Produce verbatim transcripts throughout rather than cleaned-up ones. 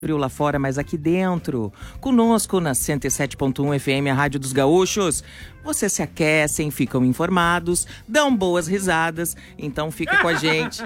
frio lá fora, mas aqui dentro, conosco na cento e sete ponto um F M, a Rádio dos Gaúchos, vocês se aquecem, ficam informados, dão boas risadas, então fica com a gente.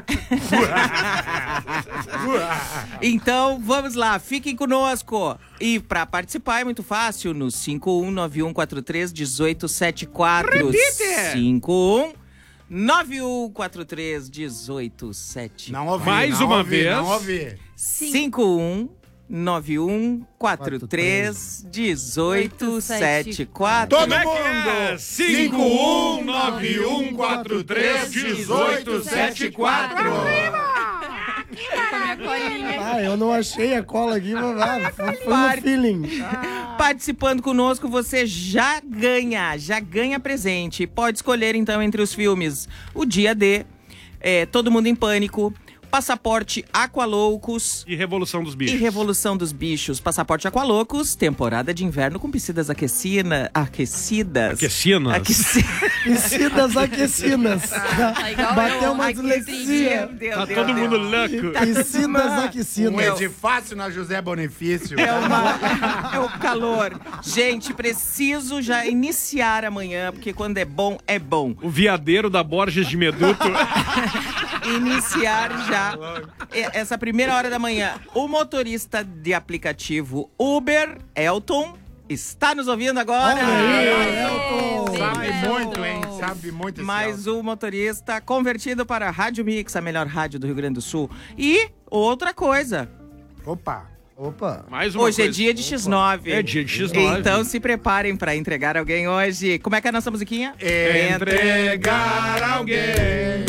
Então, vamos lá, fiquem conosco. E para participar é muito fácil, no cinco um nove um quatro três um oito sete quatro. Repite! cinco um nove um quatro três um oito sete quatro. Não ouvi, Mais não uma ouvi, vez. Não ouvi. cinco um nove um quatro três um oito sete quatro. Todo Como é que mundo! é? cinco um nove um quatro três um oito sete quatro. Com a minha colinha. Ah, eu não achei a cola aqui, mas ah, foi, foi Par- no feeling. Participando conosco, você já ganha, já ganha presente. Pode escolher, então, entre os filmes O Dia D, é, Todo Mundo em Pânico, Passaporte Aqualoucos E Revolução dos Bichos. e Revolução dos Bichos. Passaporte Aqualoucos, temporada de inverno com piscinas aquecina, aquecidas. Aquecinas. Aqueci... Piscinas aquecinas. Tá igual Bateu eu, uma aqui, dislexia. Deus, Tá Deus, todo Deus. mundo louco. Piscinas Um aquecinas. edifácio na José Bonifício. É, uma, é o calor. Gente, preciso já iniciar amanhã, porque quando é bom, é bom. O viadeiro da Borges de Meduto. Iniciar já e- essa primeira hora da manhã. O motorista de aplicativo Uber, Elton, está nos ouvindo agora. Olha aí, Elton. Sabe Elton. muito, hein? Sabe muito esse Mais Elton. o motorista convertido para a Rádio Mix, a melhor rádio do Rio Grande do Sul. E outra coisa, Opa. Opa. Mais uma hoje é coisa. dia de X nove. É dia de X nove. Então se preparem para entregar alguém hoje. Como é que é a nossa musiquinha? Entregar alguém.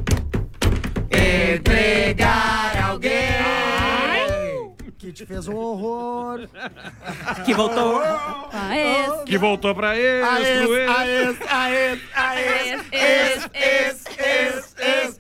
Entregar alguém. Que te fez um horror. Que voltou. Ah, esse, Que voltou pra ex, Aê, pro ex. aê, aê, aê. esse, esse, esse. Esse, esse.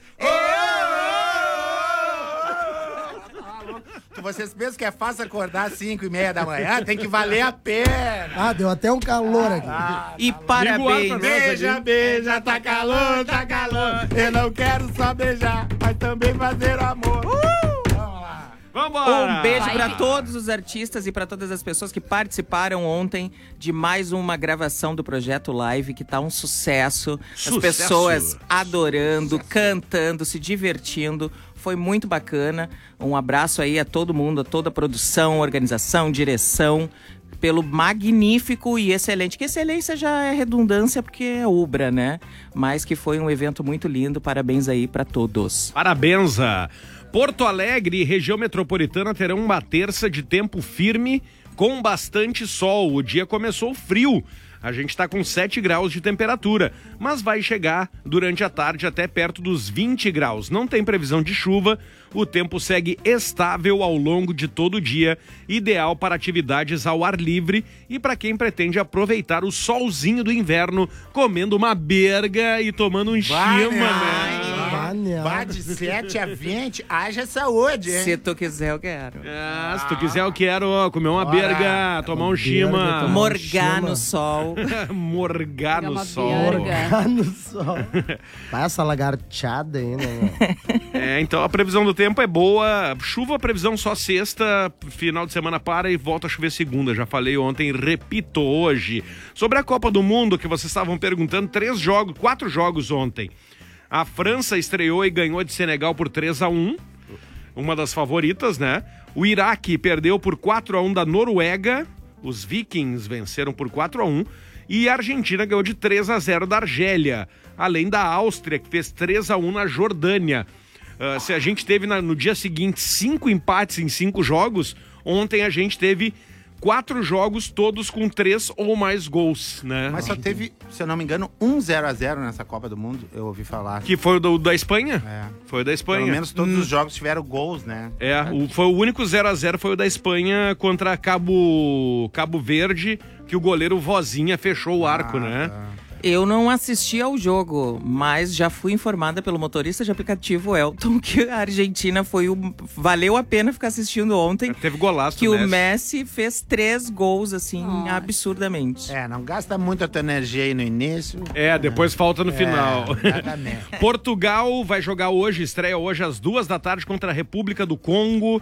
Vocês pensam que é fácil acordar às cinco e meia da manhã? Tem que valer a pena. Ah, deu até um calor aqui. E Liga o ar parabéns. pra nós. Beija, beija, tá calor, tá calor. Eu não quero só beijar, mas também fazer amor. Vamos lá. Vambora! Um beijo Vai. para todos os artistas e para todas as pessoas que participaram ontem de mais uma gravação do Projeto Live, que tá um sucesso. Sucesso. As pessoas adorando, cantando, se divertindo. Foi muito bacana. Um abraço aí a todo mundo, a toda a produção, organização, direção, pelo magnífico e excelente. Que excelência já é redundância, porque é Ubra, né? Mas que foi um evento muito lindo. Parabéns aí para todos. Parabéns! a Porto Alegre e região metropolitana terão uma terça de tempo firme com bastante sol. O dia começou frio. A gente está com sete graus de temperatura, mas vai chegar durante a tarde até perto dos vinte graus. Não tem previsão de chuva, o tempo segue estável ao longo de todo o dia, ideal para atividades ao ar livre e para quem pretende aproveitar o solzinho do inverno, comendo uma berga e tomando um Vai, chima, né? né? Baneado. Vai de sete a vinte, haja saúde, hein? Se tu quiser, eu quero. Ah, se tu quiser, eu quero ó, comer uma Bora. berga, tomar um Berga, chima. tomar- Morgar chama. no sol. Morgar Pegar no uma sol. berga. Ah, no sol. Vai essa lagarteada aí, né? É, então a previsão do tempo é boa. Chuva, previsão só sexta, final de semana para e volta a chover segunda. Já falei ontem, repito hoje. Sobre a Copa do Mundo, que vocês estavam perguntando, três jogos, quatro jogos ontem. A França estreou e ganhou de Senegal por três a um. Uma das favoritas, né? O Iraque perdeu por quatro a um da Noruega. Os Vikings venceram por quatro a um. E a Argentina ganhou de três a zero da Argélia. Além da Áustria, que fez três a um na Jordânia. Uh, se a gente teve na- no dia seguinte cinco empates em cinco jogos, ontem a gente teve quatro jogos, todos com três ou mais gols, né? Mas só teve, se eu não me engano, um zero a zero nessa Copa do Mundo, eu ouvi falar. Que foi o do- da Espanha? É. Foi o da Espanha. Pelo menos todos os jogos tiveram gols, né? É, o, foi o único zero a zero foi o da Espanha contra Cabo, Cabo Verde, que o goleiro Vozinha fechou o arco, Ah, né? tá. Eu não assisti ao jogo, mas já fui informada pelo motorista de aplicativo Elton que a Argentina foi o... valeu a pena ficar assistindo ontem. Teve golaço Que do o Messi fez três gols, assim, Nossa. absurdamente. É, não gasta muito a tua energia aí no início. É, depois falta no final. É, exatamente. Portugal vai jogar hoje, estreia hoje às duas da tarde contra a República do Congo.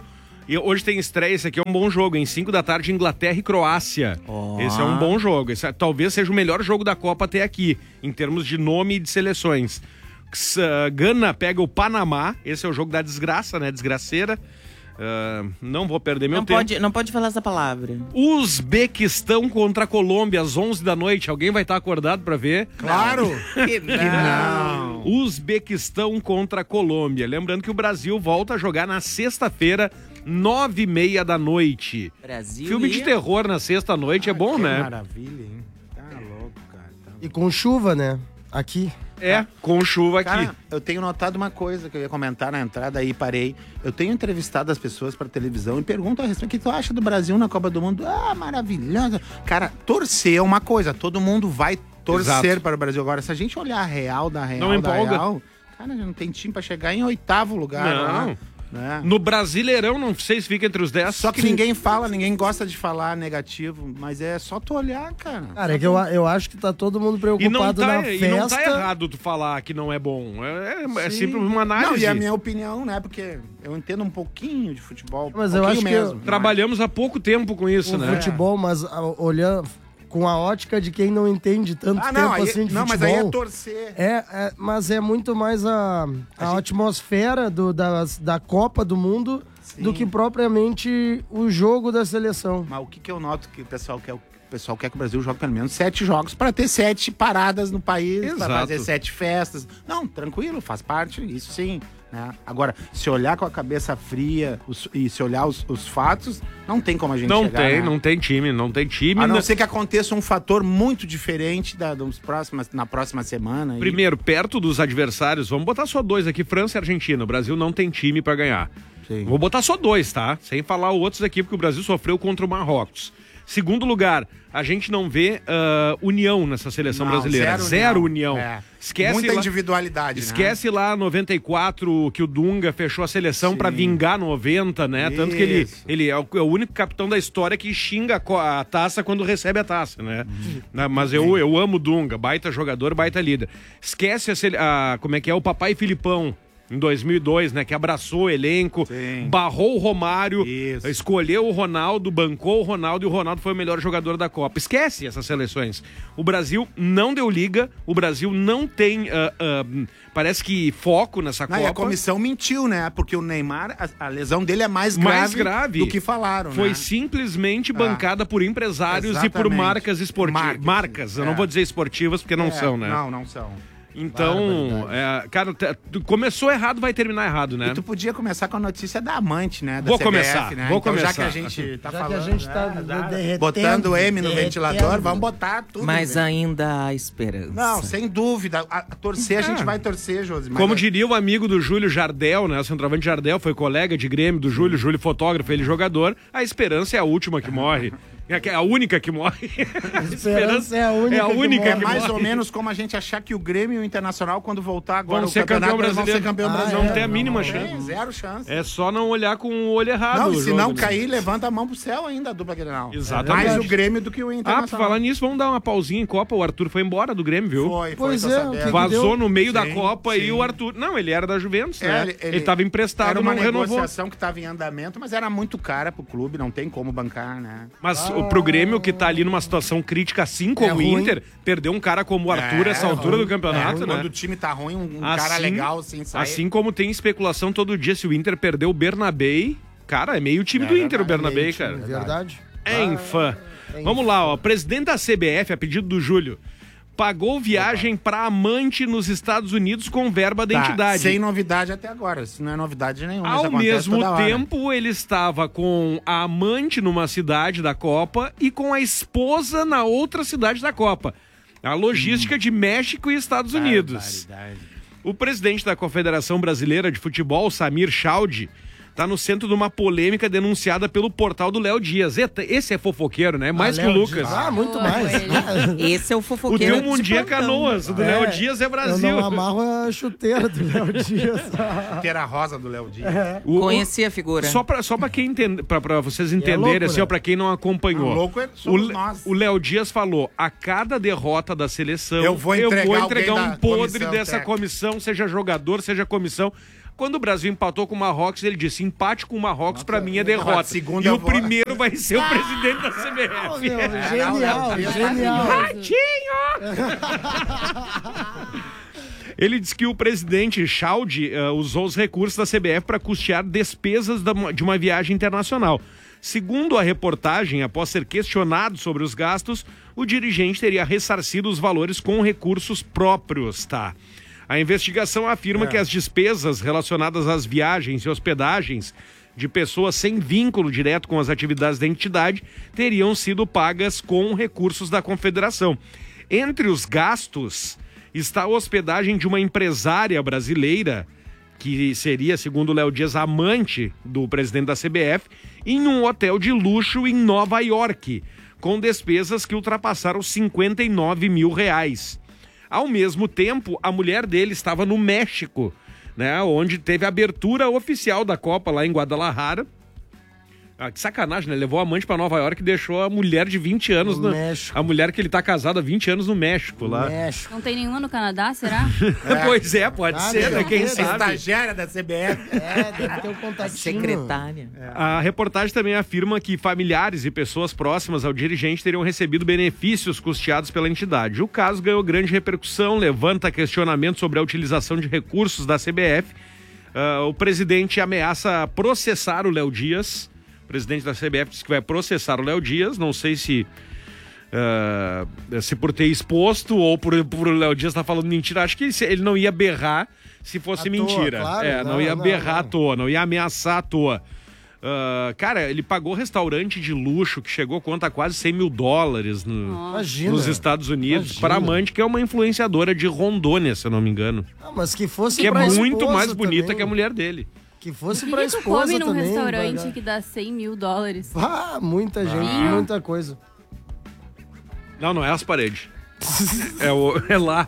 E hoje tem estreia, esse aqui é um bom jogo, em cinco da tarde, Inglaterra e Croácia. Oh. Esse é um bom jogo, esse é, talvez seja o melhor jogo da Copa até aqui, em termos de nome e de seleções. Uh, Gana pega o Panamá, esse é o jogo da desgraça, né, desgraceira. Uh, não vou perder meu não tempo. Pode, não pode falar essa palavra. Uzbequistão contra a Colômbia às onze da noite. Alguém vai estar acordado pra ver? Claro! Que não. Uzbequistão contra a Colômbia. Lembrando que o Brasil volta a jogar na sexta-feira, nove e meia da noite. Brasil Filme e... de terror na sexta-noite ah, é bom, que né? Maravilha, hein? Tá louco, cara. Tá louco. E com chuva, né? Aqui. É, com chuva aqui. Cara, eu tenho notado uma coisa que eu ia comentar na entrada aí, parei. Eu tenho entrevistado as pessoas para televisão e pergunto a respeito: o que tu acha do Brasil na Copa do Mundo? Ah, maravilhosa. Cara, torcer é uma coisa, todo mundo vai torcer Exato. Para o Brasil. Agora, se a gente olhar a real da real, não da empolga. real, cara, já não tem time para chegar em oitavo lugar. Não. Né? É. No Brasileirão, não sei se fica entre os dez. Só que Sim. ninguém fala, ninguém gosta de falar negativo, mas é só tu olhar, cara. Cara, é que eu, eu acho que tá todo mundo preocupado e não tá, na festa. E não tá errado tu falar que não é bom. É, é, é sempre uma análise. Não, e a minha opinião, né? Porque eu entendo um pouquinho de futebol. Mas um eu acho que mesmo. eu... Trabalhamos há pouco tempo com isso, o né? futebol, mas uh, olhando... com a ótica de quem não entende tanto ah, tempo não, aí, assim de não, futebol. Não, mas aí é torcer. É, é, mas é muito mais a, a, a gente... atmosfera do, da, da Copa do Mundo Sim. do que propriamente o jogo da seleção. Mas o que, que eu noto que o pessoal quer, o pessoal quer que o Brasil jogue pelo menos sete jogos para ter sete paradas no país, para fazer sete festas. Não, tranquilo, faz parte, isso sim. Né? Agora, se olhar com a cabeça fria os, e se olhar os, os fatos, não tem como a gente não chegar, tem, né? não tem time, não tem time. A não ser que aconteça um fator muito diferente da, dos próximas, na próxima semana. Primeiro, e... perto dos adversários, vamos botar só dois aqui, França e Argentina. O Brasil não tem time pra ganhar. Sim. Vou botar só dois, tá? Sem falar outros aqui, porque o Brasil sofreu contra o Marrocos. Segundo lugar, a gente não vê uh, união nessa seleção não, brasileira. Zero, zero união. união. É. Esquece Muita lá, individualidade, Esquece né? lá noventa e quatro que o Dunga fechou a seleção para vingar noventa, né? Isso. Tanto que ele, ele é, o, é o único capitão da história que xinga a, a taça quando recebe a taça, né? Uhum. Mas eu, eu amo o Dunga, baita jogador, baita líder. Esquece a, a, como é que é o Papai Filipão. Em dois mil e dois, né? Que abraçou o elenco, Sim. barrou o Romário, Isso. escolheu o Ronaldo, bancou o Ronaldo e o Ronaldo foi o melhor jogador da Copa. Esquece essas seleções. O Brasil não deu liga, o Brasil não tem, uh, uh, parece que, foco nessa não, Copa. E a comissão mentiu, né? Porque o Neymar, a, a lesão dele é mais grave, mais grave do que falaram, Foi né? simplesmente ah. bancada por empresários Exatamente. E por marcas esportivas. Marcas, eu é. não vou dizer esportivas porque não é. são, né? Não, não são. Então, é, cara, começou errado, vai terminar errado, né? E tu podia começar com a notícia da amante, né? Da vou C B F, começar, né? vou então, começar. Já que a gente tá já falando, que a gente tá né, botando o M no derretendo. Ventilador, vamos botar tudo. Mas ainda há esperança. Não, sem dúvida. A, a torcer, é. a gente vai torcer, Josi. Como mas... diria o amigo do Júlio Jardel, né? O centroavante Jardel foi colega de Grêmio do Júlio, Júlio fotógrafo, ele jogador. A esperança é a última que morre. É a única que morre. A esperança é a única, é a única que, que morre. É mais ou menos como a gente achar que o Grêmio e o Internacional, quando voltar agora vão o ser campeão brasileiro. Vão ser campeão ah, brasileiro. Não tem a mínima não, chance. Tem, zero chance. É só não olhar com o olho errado. Não, e se jogo, não né? cair, levanta a mão pro céu ainda a dupla Grenal. Exatamente. Mais o Grêmio do que o Internacional. Ah, pra falar nisso, vamos dar uma pausinha em Copa. O Arthur foi embora do Grêmio, viu? Foi, foi. Pois é. Vazou no meio sim, da Copa sim. e o Arthur... Não, ele era da Juventus, é, né? Ele, ele, ele tava emprestado, era uma não renovou. negociação que tava em andamento, mas era muito cara pro clube, não tem como bancar, né? Mas ah. pro Grêmio, que tá ali numa situação crítica, assim como é o Inter, perdeu um cara como o Arthur é, essa altura ruim. do campeonato, é, né? Quando o time tá ruim, um, um assim, cara legal, assim, sai. Assim como tem especulação todo dia, se o Inter perdeu o Bernabé, cara, é meio time é, do Inter o Bernabé, cara. É verdade. É infã. Vamos lá, ó. Presidente da C B F, a pedido do Júlio, pagou viagem para amante nos Estados Unidos com verba da tá, entidade. Sem novidade até agora. Isso não é novidade nenhuma. Ao mesmo tempo, ele estava com a amante numa cidade da Copa e com a esposa na outra cidade da Copa. A logística hum. de México e Estados Unidos. Verdade. O presidente da Confederação Brasileira de Futebol, Samir Chaudi, está no centro de uma polêmica denunciada pelo portal do Léo Dias. Eita, esse é fofoqueiro, né? Mais ah, que o Lucas. Dias. Ah, muito mais. Esse é o fofoqueiro. O teu Mundia é Canoas, o do é, Léo Dias é Brasil. Eu não amarro a chuteira do Léo Dias. Chuteira rosa do Léo Dias. É. O, Conheci a figura. Só pra, só pra, quem entende, pra, pra vocês entenderem, é louco, assim, né? Ó, pra quem não acompanhou. O louco é, somos nós. O Léo Dias falou, a cada derrota da seleção, eu vou entregar, eu vou entregar um podre comissão, dessa técnica. comissão, seja jogador, seja comissão. Quando o Brasil empatou com o Marrocos, ele disse, empate com o Marrocos pra mim é derrota. segunda E o voz. primeiro vai ser o presidente da C B F. Oh, meu, genial, genial. Ele disse que o presidente Chaudi uh, usou os recursos da C B F para custear despesas da, de uma viagem internacional. Segundo a reportagem, após ser questionado sobre os gastos, o dirigente teria ressarcido os valores com recursos próprios, tá? A investigação afirma é. que as despesas relacionadas às viagens e hospedagens de pessoas sem vínculo direto com as atividades da entidade teriam sido pagas com recursos da confederação. Entre os gastos está a hospedagem de uma empresária brasileira, que seria, segundo Léo Dias, amante do presidente da C B F, em um hotel de luxo em Nova York, com despesas que ultrapassaram cinquenta e nove mil reais. Ao mesmo tempo, a mulher dele estava no México, né, onde teve a abertura oficial da Copa lá em Guadalajara. Ah, que sacanagem, né? Levou a amante pra Nova York e deixou a mulher de vinte anos no, no México. A mulher que ele tá casado há vinte anos no México lá. México. Não tem nenhuma no Canadá, será? É. Pois é, pode ah, ser, né? Quem sabe? Estagiária da C B F. É, deve ter um contatinho. Secretária. É. A reportagem também afirma que familiares e pessoas próximas ao dirigente teriam recebido benefícios custeados pela entidade. O caso ganhou grande repercussão, levanta questionamento sobre a utilização de recursos da C B F. Uh, o presidente ameaça processar o Léo Dias. O presidente da C B F disse que vai processar o Léo Dias, não sei se uh, se por ter exposto ou por, por o Léo Dias estar tá falando mentira. Acho que ele não ia berrar se fosse à mentira. Toa, claro, é, não, não ia não, berrar não. à toa, não ia ameaçar à toa. Uh, cara, ele pagou restaurante de luxo que chegou a conta quase cem mil dólares no, nos Estados Unidos para amante, que é uma influenciadora de Rondônia, se eu não me engano. Ah, mas que fosse que é muito esposa mais bonita também. que a mulher dele. Que fosse que pra que esposa come num também. restaurante vai, que dá cem mil dólares? Ah, muita gente, Ah. muita coisa. Não, não é as paredes. é, o, é lá.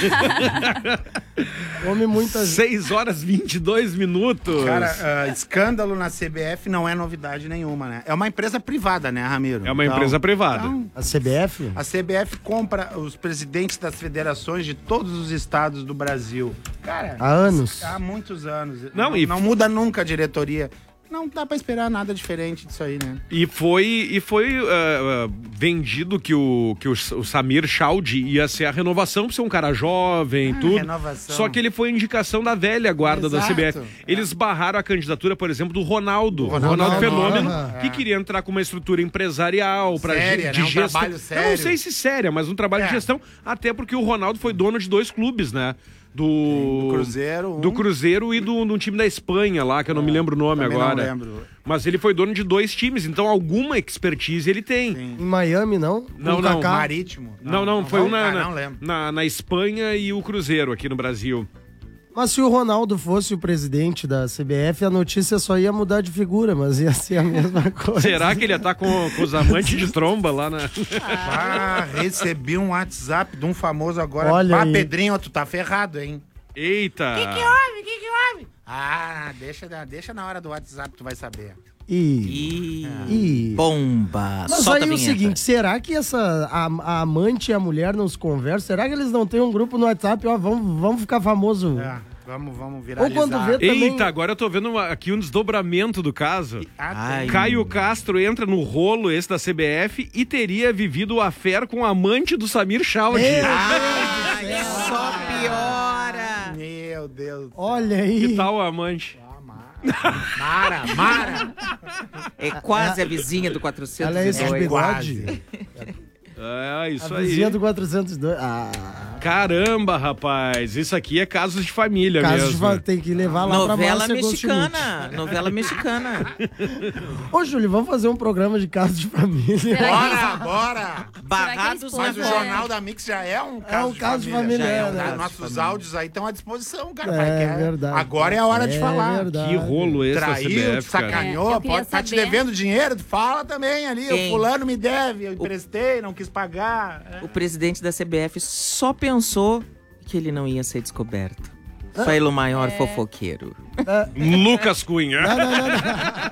Come muita gente. seis horas e vinte e dois minutos. Cara, uh, escândalo na C B F não é novidade nenhuma, né? É uma empresa privada, né, Ramiro? É uma então, empresa privada. Então, a C B F? A C B F compra os presidentes das federações de todos os estados do Brasil. Cara, há anos. Há muitos anos. Não, não, e... não muda nunca a diretoria. Não dá pra esperar nada diferente disso aí, né? E foi, e foi uh, uh, vendido que, o, que o, o Samir Chaudi ia ser a renovação, por ser um cara jovem e ah, tudo. Renovação. Só que ele foi indicação da velha guarda Exato. da C B F. Eles barraram a candidatura, por exemplo, do Ronaldo. Ronaldo, Ronaldo Fenômeno, é. que queria entrar com uma estrutura empresarial pra séria, de né? Um gestão. trabalho sério. Não sei se séria, mas um trabalho é. de gestão. Até porque o Ronaldo foi dono de dois clubes, né? Do, do Cruzeiro. Um. Do Cruzeiro e do, do time da Espanha lá, que eu não é, me lembro o nome agora. Não lembro. Mas ele foi dono de dois times, então alguma expertise ele tem. Sim. Em Miami, não? Não, Com não. Kaká? Marítimo. Não, não, não foi não, um na, ah, na, não lembro. na, na Espanha e o Cruzeiro aqui no Brasil. Mas se o Ronaldo fosse o presidente da C B F, a notícia só ia mudar de figura, mas ia ser a mesma coisa. Será que ele ia estar com, com os amantes de tromba lá na... Ah, recebi um WhatsApp de um famoso agora. Olha ah, aí. Pedrinho, tu tá ferrado, hein? Eita! O que que houve? O que que houve? Ah, deixa, deixa na hora do WhatsApp, tu vai saber. E... E... e... Bomba! Mas Solta aí a o vinheta. seguinte, será que essa a, a amante e a mulher não se conversam? Será que eles não têm um grupo no WhatsApp? Ó, vamos, vamos ficar famoso. É, vamos, vamos Ou viralizar. quando vê também... Eita, agora eu tô vendo uma- aqui um desdobramento do caso. Ah, Ai. Caio Castro entra no rolo esse da C B F e teria vivido o affair com o amante do Samir Chaudi. Meu Ai, Deus do céu. só piora! Meu Deus. Olha aí. Que tal o amante? Mara, Mara. É quase a vizinha do quatrocentos Olha e esse dois. bigode. É, isso A aí. vizinha do quatrocentos e dois. Ah, Caramba, rapaz. Isso aqui é casos de família caso de mesmo. fa- tem que levar lá Novela pra Márcia mexicana. Novela mexicana. Gostimuth. Ô, Júlio, vamos fazer um programa de casos de família. Bora, bora. Barrados na Mas o É. Jornal da Mix já é um caso, um caso de de família, família. Já é um né? caso. Nossos áudios aí estão à disposição, cara. É, vai, que verdade. Agora é a hora de É falar. verdade. Que rolo esse da C B Traiu, F, cara. sacaneou, É, eu queria pode tá te saber- devendo dinheiro, tu fala também ali. Quem? O fulano me deve, eu emprestei, não quis pagar. É. O presidente da C B F só pensou que ele não ia ser descoberto. Foi o maior fofoqueiro. Lucas Cunha. Não, não, não, não.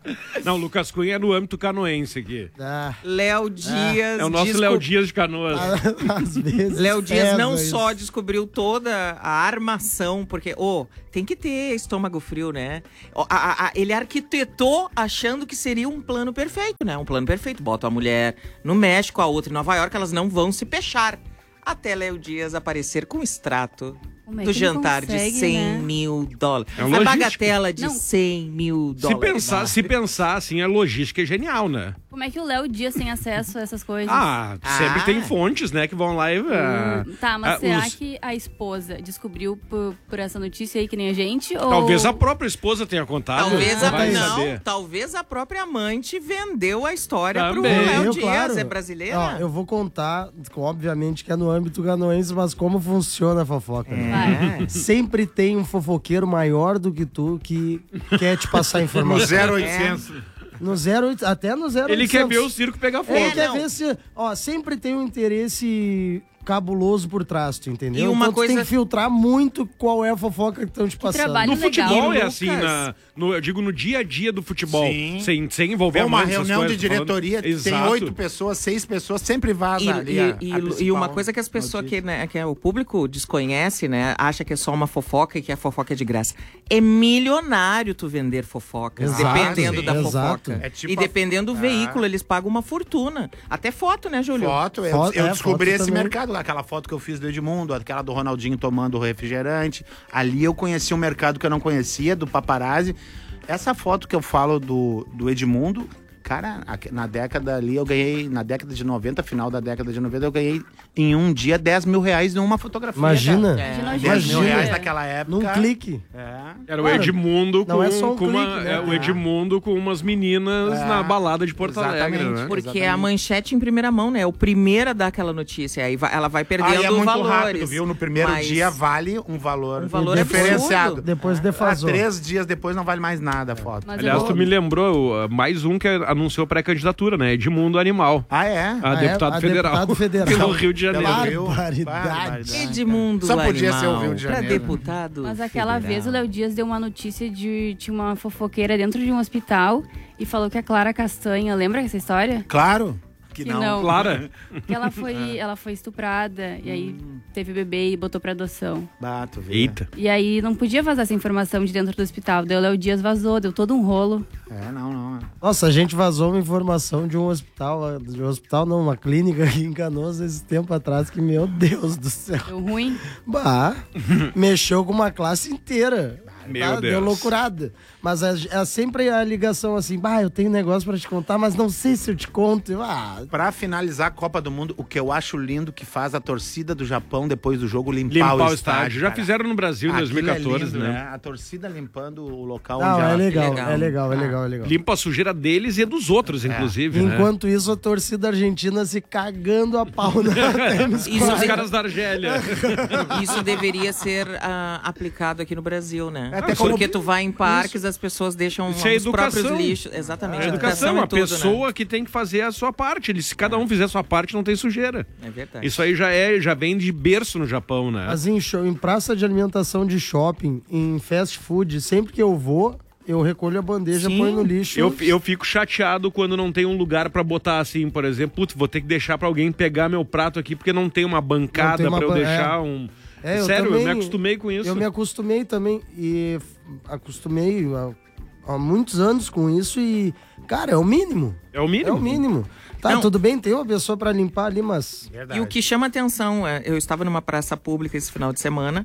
Não, o Lucas Cunha é no âmbito canoense aqui. Ah, Léo Dias. É o nosso descob- Léo Dias de Canoas. às vezes. Léo Dias pesa não isso. só descobriu toda a armação, porque, ô, tem que ter estômago frio, né? Ó, a- a- a- ele arquitetou achando que seria um plano perfeito, né? Um plano perfeito. Bota a mulher no México, a outra em Nova York, elas não vão se pechar. Até Léo Dias aparecer com o extrato Como é do que ele jantar de consegue, cem né? mil dólares. É a logística. bagatela de Não. cem mil Se dólares. pensar, se pensar assim, a logística é genial, né? Como é que o Léo Dias tem acesso a essas coisas? Ah, sempre Ah. tem fontes, né, que vão lá e... ah, Hum, tá, mas ah, será os- que a esposa descobriu por, por essa notícia aí que nem a gente? Ou... Talvez a própria esposa tenha contado. Talvez a, vai não, saber. talvez a própria amante vendeu a história Também. pro Léo Eu, Dias. claro. É brasileira? Ó, eu vou contar, obviamente que é no âmbito canoense, mas como funciona a fofoca. né? É. Sempre tem um fofoqueiro maior do que tu que quer te passar No informação. zero oitocentos. No zero, até no zero Ele quer ver o oitocentos. circo pegar fogo. Ele É, quer não. ver se... Ó, sempre tem um interesse cabuloso por trás, tu entendeu? E uma então tu coisa- tem que filtrar muito qual é a fofoca que estão te passando. trabalho No futebol legal. é Lucas. assim, na, no, eu digo no dia a dia do futebol, Sim. sem, sem envolver Ou a uma mãe, essas reunião de coisas, tô falando. diretoria, tem Exato. oito pessoas, seis pessoas, sempre vaza E, ali e- a- e- a e principal uma coisa que as pessoas notícia. que, né, que o público desconhece, né, acha que é só uma fofoca e que a fofoca é de graça. É milionário tu vender fofocas, Exato, dependendo sim. da Exato. fofoca. É tipo e a- dependendo do Ah. veículo, eles pagam uma fortuna. Até foto, né, Júlio? Foto, eu, Foto, eu é, descobri foto esse também. mercado lá, aquela foto que eu fiz do Edmundo, aquela do Ronaldinho tomando refrigerante. Ali eu conheci um mercado que eu não conhecia, do paparazzi. Essa foto que eu falo do, do Edmundo, cara, aqui- na década ali eu ganhei, na década de noventa, final da década de noventa, eu ganhei em um dia dez mil reais numa fotografia. Imagina. cara. É. Imagina, dez mil Imagina. reais naquela época. Num clique. É. Era o Claro, Edmundo com, não é só um com uma, clique, né? é o Edmundo com umas meninas É. na balada de Porto Alegre, Exatamente. né? Porque Exatamente. é a manchete em primeira mão, né? É o primeiro a dar aquela notícia. Aí vai- ela vai perdendo Ah, e é muito valores. rápido, viu? No primeiro mas dia vale um valor, Um valor diferenciado. absurdo. Depois Ah, defasou. três dias depois não vale mais nada a foto. Mas Aliás, eu tu vou- me lembrou uh, mais um que anunciou pré-candidatura, né? Edmundo Animal. Ah, é? A Ah, é? deputado A federal. deputado federal. Pelo Rio de Janeiro. Pelo Rio. Barbaridade. Edmundo Só podia Animal, ser o Rio de pra Janeiro. deputado Mas aquela federal. vez o Léo Dias deu uma notícia de tinha uma fofoqueira dentro de um hospital e falou que a Clara Castanha, lembra essa história? Claro que Que não. não. Clara. Que ela foi, ela foi estuprada e aí teve bebê e botou pra adoção. Bato, vê. Eita. E aí não podia vazar essa informação de dentro do hospital. Daí o Léo Dias vazou, deu todo um rolo. É, não, não. Nossa, a gente vazou uma informação de um hospital, de um hospital não, uma clínica aqui em Canoas esse tempo atrás que, meu Deus do céu. Deu ruim. Bah, mexeu com uma classe inteira. Meu Bah, Deus. Deu loucurada. Mas é, é sempre a ligação assim, bah, eu tenho um negócio pra te contar, mas não sei se eu te conto. Eu, ah, Pra finalizar a Copa do Mundo, o que eu acho lindo que faz a torcida do Japão depois do jogo limpar, Limpar o o estádio. estádio. Já cara. fizeram no Brasil em Aquilo dois mil e quatorze, é lindo, né? A torcida limpando o local não, onde é ela... legal, legal. é legal, é legal, é legal. Limpa a sujeira deles e dos outros, inclusive, né? Enquanto isso, a torcida argentina se cagando a pau na tênis Isso Os quadra. caras da Argélia. Isso deveria ser ah, aplicado aqui no Brasil, né? Até como- Porque tu vai em parques, as pessoas deixam Isso é os próprios educação. lixos. Exatamente. É educação, em a tudo, pessoa né? que tem que fazer a sua parte. Ele, se cada um fizer a sua parte, não tem sujeira. É verdade. Isso aí já é, já vem de berço no Japão, né? Mas em, show, em praça de alimentação de shopping, em fast food, sempre que eu vou, eu recolho a bandeja, Sim. põe no lixo. Eu, eu fico chateado quando não tem um lugar pra botar assim, por exemplo, putz, vou ter que deixar pra alguém pegar meu prato aqui porque não tem uma bancada Não tem uma pra eu ban- deixar é. um... É, eu Sério, eu também- me acostumei com isso. Eu me acostumei também e f- acostumei há, há muitos anos com isso e, cara, é o mínimo. É o mínimo. É o mínimo. Tá, Não. tudo bem, tem uma pessoa pra limpar ali, mas... E o que chama atenção, é, eu estava numa praça pública esse final de semana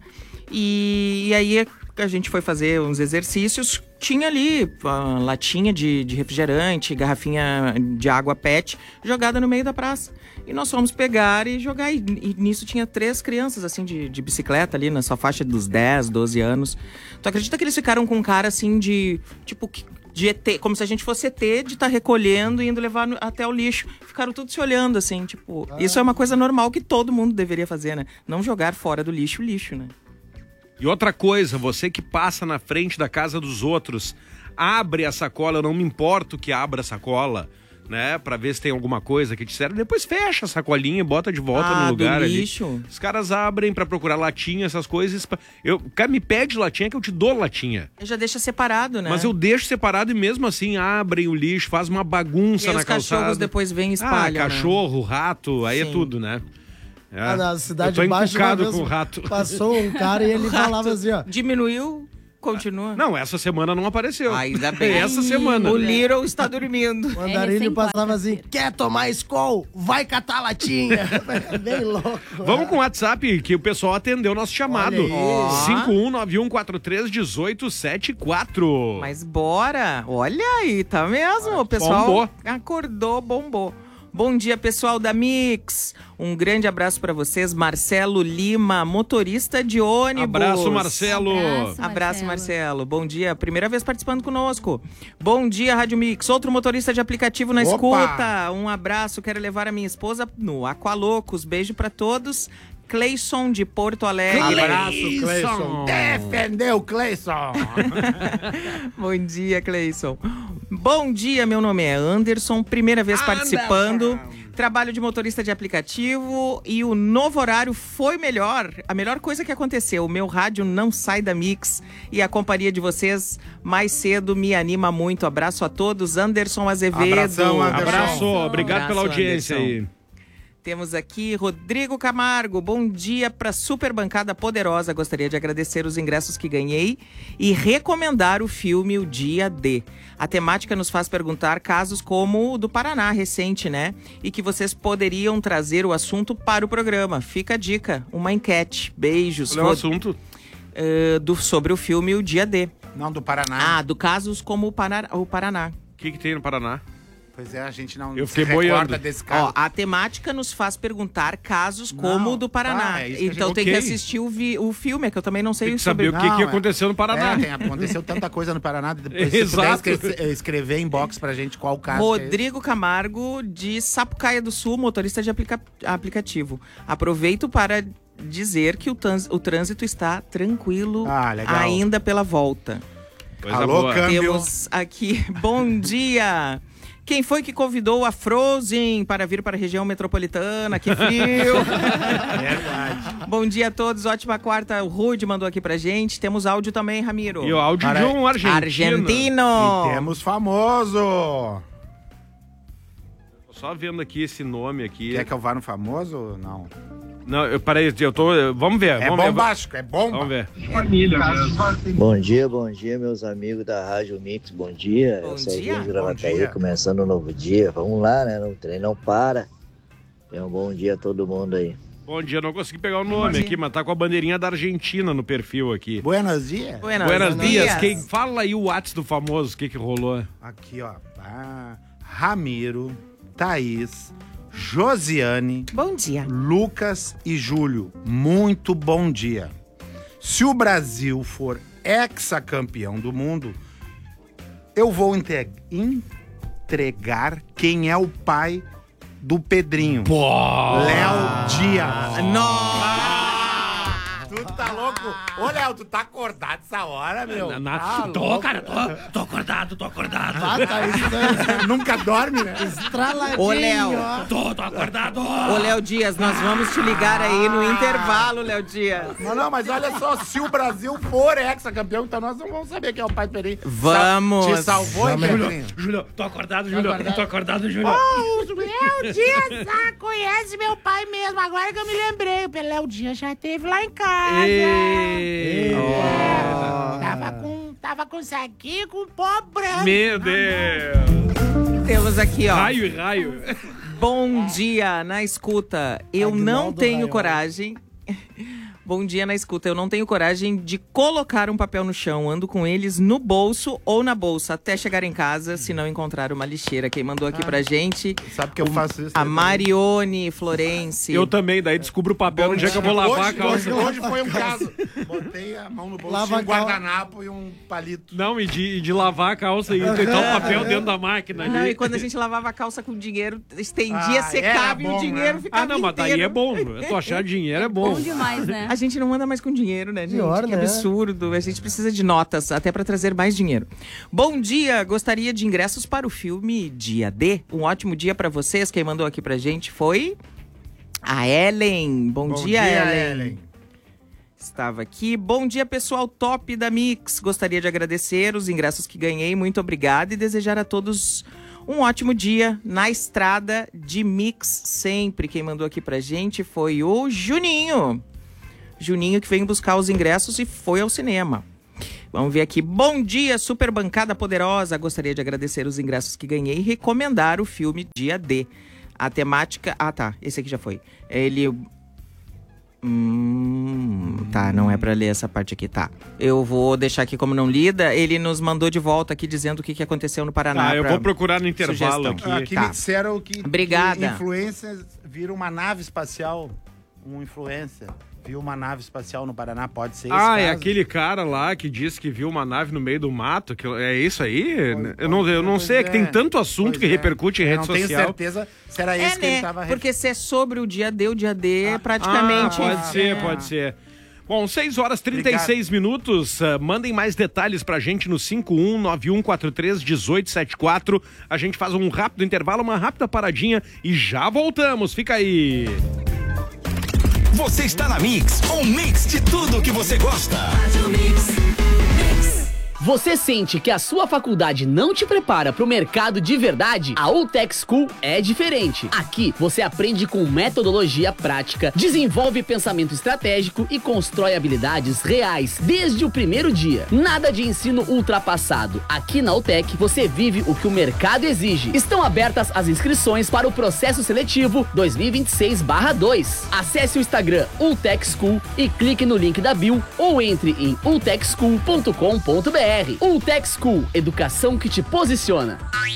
e, e aí a gente foi fazer uns exercícios, tinha ali a latinha de, de refrigerante, garrafinha de água pet jogada no meio da praça. E nós fomos pegar e jogar, e, e nisso tinha três crianças assim de, de bicicleta ali na sua faixa dos dez, doze anos. Tu acredita que eles ficaram com um cara assim de, tipo... que- de E T, como se a gente fosse E T de estar recolhendo e indo levar no- até o lixo. Ficaram todos se olhando, assim, tipo... Isso é uma coisa normal que todo mundo deveria fazer, né? Não jogar fora do lixo o lixo, né? E outra coisa, você que passa na frente da casa dos outros, abre a sacola, eu não me importo que abra a sacola, né? Pra ver se tem alguma coisa que disseram. Depois fecha a sacolinha e bota de volta Ah, no lugar do ali. lixo. Os caras abrem pra procurar latinha, essas coisas. Eu, o cara me pede latinha que eu te dou latinha. Já deixa separado, né? Mas eu deixo separado e mesmo assim abrem o lixo, faz uma bagunça E aí na os calçada. cachorros depois vêm e espalham, Ah, né? cachorro, rato, aí Sim. é tudo, né? É. Ah, na cidade eu tô baixa, uma encucado vez com o rato. passou um cara e ele falava assim, ó. Diminuiu, continua. Não, essa semana não apareceu. Ainda bem. Essa semana. O Little está dormindo. O andarilho É passava assim, recém-quarta-feira. quer tomar Skol? Vai catar latinha. Bem louco. Vamos com o WhatsApp, que o pessoal atendeu o nosso chamado. Olha aí. cinco um nove um quatro três um oito sete quatro. Mas bora. Olha aí, tá mesmo. O pessoal bombou. acordou, bombou. Bom dia, pessoal da Mix. Um grande abraço pra vocês. Marcelo Lima, motorista de ônibus. Abraço, Marcelo. Abraço. Abraço, Marcelo. Marcelo. Bom dia. Primeira vez participando conosco. Bom dia, Rádio Mix. Outro motorista de aplicativo na Opa! escuta. Um abraço. Quero levar a minha esposa no Aqualocos. Beijo pra todos. Cleison de Porto Alegre. Abraço, Cleison. Defendeu, Cleison. Bom dia, Cleison. Bom dia, meu nome é Anderson. Primeira vez participando. Trabalho de motorista de aplicativo e o novo horário foi melhor. A melhor coisa que aconteceu. O meu rádio não sai da Mix e a companhia de vocês mais cedo me anima muito. Abraço a todos. Anderson Azevedo. Abração, Anderson. Abraço, obrigado Abraço, pela audiência Anderson. aí. Temos aqui Rodrigo Camargo. Bom dia para super bancada poderosa. Gostaria de agradecer os ingressos que ganhei e recomendar o filme O Dia D. A temática nos faz perguntar casos como o do Paraná, recente, né? E que vocês poderiam trazer o assunto para o programa. Fica a dica, uma enquete. Beijos. Qual é o Rod- assunto? eh, do, sobre o filme O Dia D. Não, do Paraná. Ah, do casos como o, Pana- o Paraná. O que, que tem no Paraná? Pois é, a gente não Eu se fiquei recorda boiando. desse caso. Ó, a temática nos faz perguntar casos como Não, o do Paraná. tá, é isso que a Então gente- tem que Ok. assistir o, vi- o filme, é que eu também não sei Tem que sobre saber o que, Não, que é- aconteceu no Paraná. É, tem, aconteceu tanta coisa no Paraná. Depois, se Exato. puder escre- escrever em box pra gente qual caso que é esse. Rodrigo Camargo, de Sapucaia do Sul, motorista de aplica- aplicativo. Aproveito para dizer que o, trans- o trânsito está tranquilo Ah, legal. ainda pela volta. Coisa Alô, boa. câmbio. Temos aqui, bom dia! Quem foi que convidou a Frozen para vir para a região metropolitana? Que frio! Verdade. Bom dia a todos, ótima quarta. O Rude mandou aqui pra gente. Temos áudio também, Ramiro. E o áudio Para- de um argentino. Argentino! E temos famoso. Só vendo aqui esse nome aqui. Quer que eu vá no famoso? Não. Não, eu parei, eu tô. Vamos ver. É vamos ver. bombástico, é bomba. Vamos ver. Bom dia, bom dia, meus amigos da Rádio Mix. Bom dia, Bom eu sou dia. de Gravataí, Bom dia. começando um novo dia. Vamos lá, né? O trem não para. Tenha um bom dia a todo mundo aí. Bom dia, não consegui pegar o nome aqui, mas tá com a bandeirinha da Argentina no perfil aqui. Buenos dias. Buenos, Buenos dias. dias. Quem fala aí o WhatsApp do famoso, o que que rolou? Aqui, ó. Ah, Ramiro, Thaís, Josiane, Bom dia. Lucas e Júlio. Muito bom dia. Se o Brasil for hexacampeão do mundo, eu vou inte- entregar quem é o pai do Pedrinho. Léo Dias. Nossa! Tu tá louco? Ô, Léo, tu tá acordado essa hora, meu? Na- Tá tô, louco. cara, tô, tô acordado, tô acordado. Ah, tá isso. Nunca dorme, né? Estraladinho. Ô, Léo. ó. Tô, tô acordado. Ô, Léo Dias, nós vamos te ligar aí no intervalo, Léo Dias. Não, não, mas olha só, se o Brasil for hexacampeão, então nós não vamos saber quem é o pai do Pedrinho. Vamos. Te salvou, hein, Pedrinho? Júlio, tô acordado, Júlio. Tô acordado, Júlio. O Léo Dias ah, conhece meu pai mesmo, agora que eu me lembrei. O Léo Dias já esteve lá em casa. Ei. É, tava, com, tava com saquinho com pó branco. Meu Deus. Temos aqui, ó. Raio e raio. Bom dia na escuta. Eu Aguinaldo não tenho Raiol. coragem. Bom dia na escuta. Eu não tenho coragem de colocar um papel no chão. Ando com eles no bolso ou na bolsa até chegar em casa, se não encontrar uma lixeira. Quem mandou aqui pra gente? Sabe que eu faço isso? A né? Marione Florence. Eu também, daí descubro o papel Bom no dia que eu vou lavar a Hoje, calça. hoje, hoje foi um caso. Botei a mão no bolso, Lava tinha um a cal- guardanapo e um palito. Não, e de, e de lavar a calça e tentar o papel dentro da máquina Não, ali. e quando a gente lavava a calça com dinheiro, estendia, Ah, secava era e o bom, dinheiro né? ficava Ah, não, mas daí inteiro. é bom. Tu achar dinheiro é bom. Bom demais, né? A gente não anda mais com dinheiro, né, gente? Pior, que né? absurdo. A gente precisa de notas, até pra trazer mais dinheiro. Bom dia, gostaria de ingressos para o filme Dia D. Um ótimo dia pra vocês. Quem mandou aqui pra gente foi a Ellen. Bom, Bom dia, dia, Ellen. Ellen. Estava aqui. Bom dia, pessoal top da Mix. Gostaria de agradecer os ingressos que ganhei. Muito obrigada e desejar a todos um ótimo dia na estrada de Mix sempre. Quem mandou aqui pra gente foi o Juninho. Juninho que veio buscar os ingressos e foi ao cinema. Vamos ver aqui. Bom dia, super bancada poderosa. Gostaria de agradecer os ingressos que ganhei e recomendar o filme Dia D. A temática... Ah, tá. Esse aqui já foi. Ele... Hum, tá, não é pra ler essa parte aqui, tá. Eu vou deixar aqui como não lida. Ele nos mandou de volta aqui dizendo o que, que aconteceu no Paraná. Ah, eu vou procurar no intervalo sugestão. aqui. Aqui Tá. me disseram que, Obrigada. que influências viram uma nave espacial. Um influencer viu uma nave espacial no Paraná, pode ser esse Ah, é caso? aquele cara lá que disse que viu uma nave no meio do mato. Que é isso aí? Pode- eu não, eu não pois sei, é que tem tanto assunto Pois que é. repercute em Eu rede não social. tenho certeza se era esse É, que ele né? tava... Porque se é sobre o Dia D, o Dia D é Ah, praticamente... pode ser, é. pode ser. Bom, seis horas e trinta e seis minutos. Uh, mandem mais detalhes pra gente no cinco um nove um quatro três um oito sete quatro. A gente faz um rápido intervalo, uma rápida paradinha e já voltamos. Fica aí. Você está na Mix, um mix de tudo que você gosta. Você sente que a sua faculdade não te prepara para o mercado de verdade? A UTEC School é diferente. Aqui você aprende com metodologia prática, desenvolve pensamento estratégico e constrói habilidades reais desde o primeiro dia. Nada de ensino ultrapassado. Aqui na UTEC você vive o que o mercado exige. Estão abertas as inscrições para o processo seletivo dois mil e vinte e seis barra dois. Acesse o Instagram UTEC School e clique no link da bio ou entre em utec school ponto com ponto b r. UTEC School, educação que te posiciona.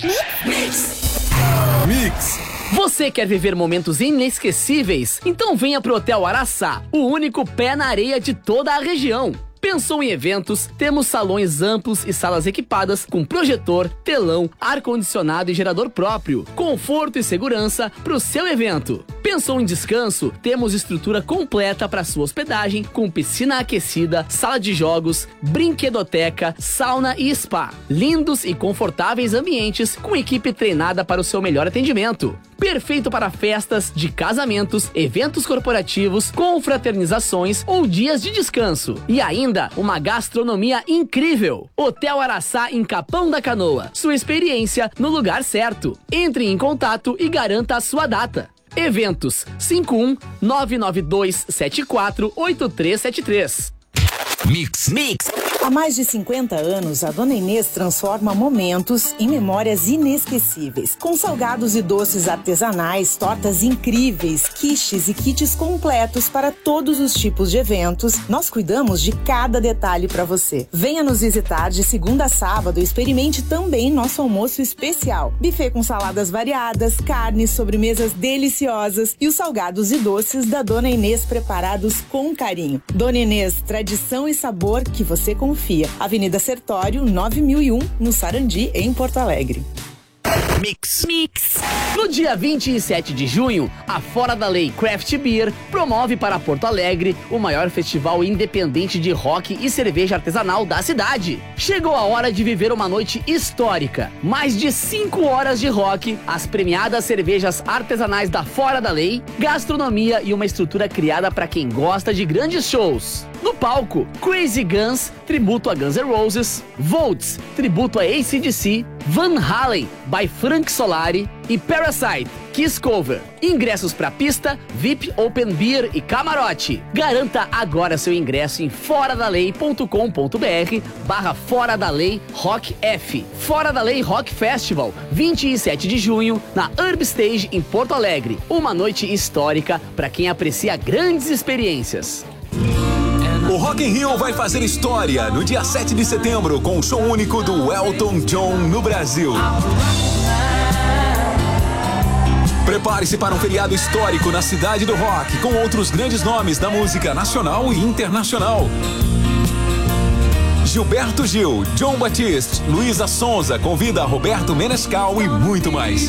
Mix. Você quer viver momentos inesquecíveis? Então venha pro Hotel Araçá, o único pé na areia de toda a região. Pensou em eventos? Temos salões amplos e salas equipadas com projetor, telão, ar-condicionado e gerador próprio. Conforto e segurança para o seu evento. Pensou em descanso? Temos estrutura completa para sua hospedagem, com piscina aquecida, sala de jogos, brinquedoteca, sauna e spa. Lindos e confortáveis ambientes com equipe treinada para o seu melhor atendimento. Perfeito para festas de casamentos, eventos corporativos, confraternizações ou dias de descanso. E ainda, uma gastronomia incrível. Hotel Araçá em Capão da Canoa. Sua experiência no lugar certo. Entre em contato e garanta a sua data. Eventos cinco um nove nove dois sete quatro oito três sete três. Mix. Mix. Há mais de cinquenta anos, a Dona Inês transforma momentos em memórias inesquecíveis. Com salgados e doces artesanais, tortas incríveis, quiches e kits completos para todos os tipos de eventos, nós cuidamos de cada detalhe para você. Venha nos visitar de segunda a sábado e experimente também nosso almoço especial. Buffet com saladas variadas, carnes, sobremesas deliciosas e os salgados e doces da Dona Inês preparados com carinho. Dona Inês, tradição e sabor que você confia. Avenida Sertório, nove mil e um, no Sarandi, em Porto Alegre. Mix. Mix. No dia vinte e sete de junho, a Fora da Lei Craft Beer promove para Porto Alegre o maior festival independente de rock e cerveja artesanal da cidade. Chegou a hora de viver uma noite histórica. Mais de cinco horas de rock, as premiadas cervejas artesanais da Fora da Lei, gastronomia e uma estrutura criada para quem gosta de grandes shows. No palco, Crazy Guns, tributo a Guns N' Roses, Volts, tributo a A C D C, Van Halen, by Frank Solari e Parasite, Kiss Cover. Ingressos para pista, V I P, Open Beer e camarote. Garanta agora seu ingresso em foradalei ponto com ponto b r barra Fora da Lei Rock F. Fora da Lei Rock Festival, vinte e sete de junho, na Herb Stage em Porto Alegre. Uma noite histórica para quem aprecia grandes experiências. O Rock in Rio vai fazer história no dia sete de setembro com o show único do Elton John no Brasil. Prepare-se para um feriado histórico na cidade do rock, com outros grandes nomes da música nacional e internacional. Gilberto Gil, John Batiste, Luísa Sonza convida Roberto Menescal e muito mais.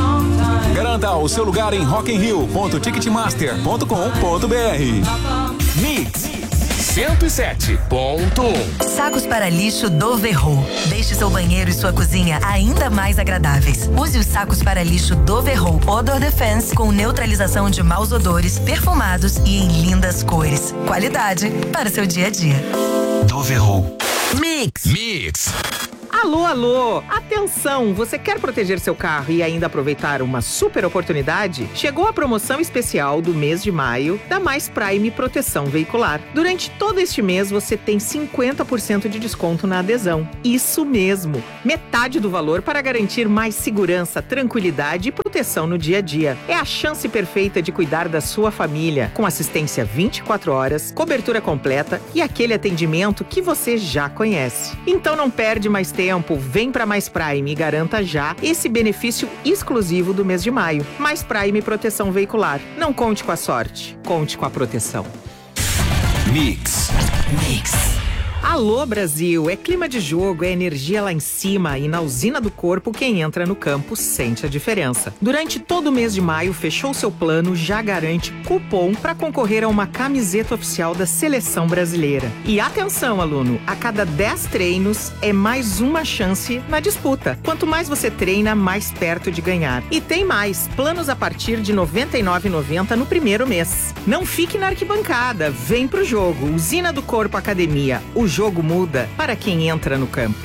Garanta o seu lugar em rock in rio ponto ticketmaster ponto com ponto b r. Mix cento e sete ponto um. Sacos para lixo do Verro. Deixe seu banheiro e sua cozinha ainda mais agradáveis. Use os sacos para lixo do Verro Odor Defense com neutralização de maus odores, perfumados e em lindas cores. Qualidade para seu dia a dia. Do Verro. Mix. Mix. Alô, alô! Atenção! Você quer proteger seu carro e ainda aproveitar uma super oportunidade? Chegou a promoção especial do mês de maio da Mais Prime Proteção Veicular. Durante todo este mês você tem cinquenta por cento de desconto na adesão. Isso mesmo! Metade do valor para garantir mais segurança, tranquilidade e proteção no dia a dia. É a chance perfeita de cuidar da sua família, com assistência vinte e quatro horas, cobertura completa e aquele atendimento que você já conhece. Então não perde mais tempo. Vem para Mais Prime e garanta já esse benefício exclusivo do mês de maio. Mais Prime Proteção Veicular. Não conte com a sorte, conte com a proteção. Mix. Mix. Alô, Brasil! É clima de jogo, é energia lá em cima e na usina do corpo quem entra no campo sente a diferença. Durante todo o mês de maio, fechou seu plano, já garante cupom para concorrer a uma camiseta oficial da Seleção Brasileira. E atenção, aluno! A cada dez treinos é mais uma chance na disputa. Quanto mais você treina, mais perto de ganhar. E tem mais! Planos a partir de noventa e nove reais e noventa centavos no primeiro mês. Não fique na arquibancada, vem pro jogo. Usina do Corpo Academia. O jogo muda para quem entra no campo.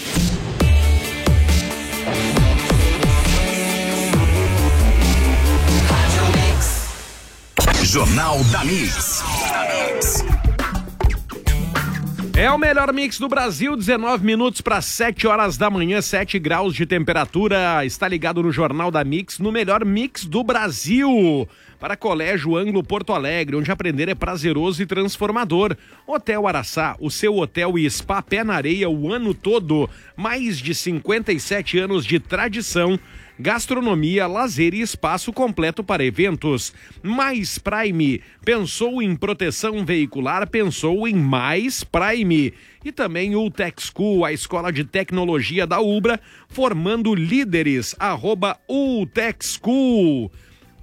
Jornal da Mix. É o melhor mix do Brasil, dezenove minutos para sete horas da manhã, sete graus de temperatura. Está ligado no Jornal da Mix, no melhor mix do Brasil. Para Colégio Anglo Porto Alegre, onde aprender é prazeroso e transformador. Hotel Araçá, o seu hotel e spa pé na areia o ano todo. Mais de cinquenta e sete anos de tradição. Gastronomia, lazer e espaço completo para eventos. Mais Prime. Pensou em proteção veicular, pensou em Mais Prime. E também o Tech School, a escola de tecnologia da Ubra, formando líderes. Arroba U Tech School.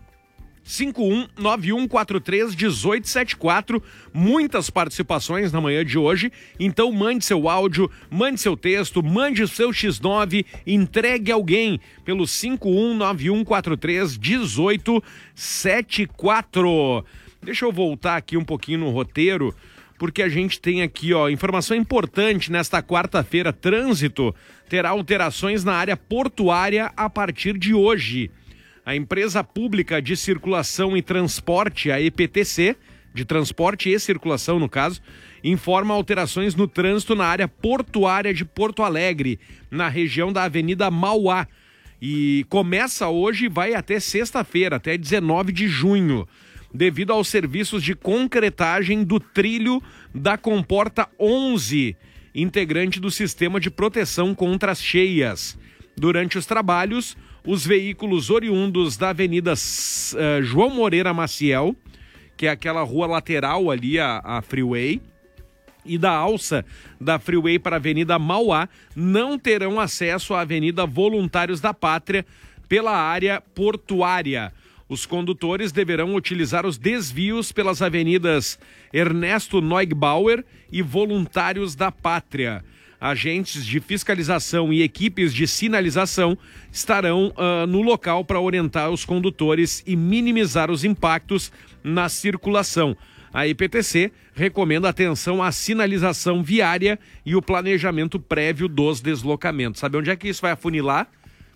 cinco um nove um quatro três um oito sete quatro. Muitas participações na manhã de hoje. Então mande seu áudio, mande seu texto, mande o seu X nove, entregue alguém pelo cinco um nove um quatro três um oito sete quatro. Deixa eu voltar aqui um pouquinho no roteiro, porque a gente tem aqui, ó, informação importante nesta quarta-feira. Trânsito terá alterações na área portuária a partir de hoje. A Empresa Pública de Circulação e Transporte, a E P T C, de Transporte e Circulação no caso, informa alterações no trânsito na área portuária de Porto Alegre, na região da Avenida Mauá. E começa hoje e vai até sexta-feira, até dezenove de junho, devido aos serviços de concretagem do trilho da Comporta onze, integrante do Sistema de Proteção contra as Cheias. Durante os trabalhos, os veículos oriundos da Avenida uh, João Moreira Maciel, que é aquela rua lateral ali, a, a Freeway, e da alça da Freeway para a Avenida Mauá, não terão acesso à Avenida Voluntários da Pátria pela área portuária. Os condutores deverão utilizar os desvios pelas avenidas Ernesto Neugbauer e Voluntários da Pátria. Agentes de fiscalização e equipes de sinalização estarão uh, no local para orientar os condutores e minimizar os impactos na circulação. A I P T C recomenda atenção à sinalização viária e o planejamento prévio dos deslocamentos. Sabe onde é que isso vai afunilar?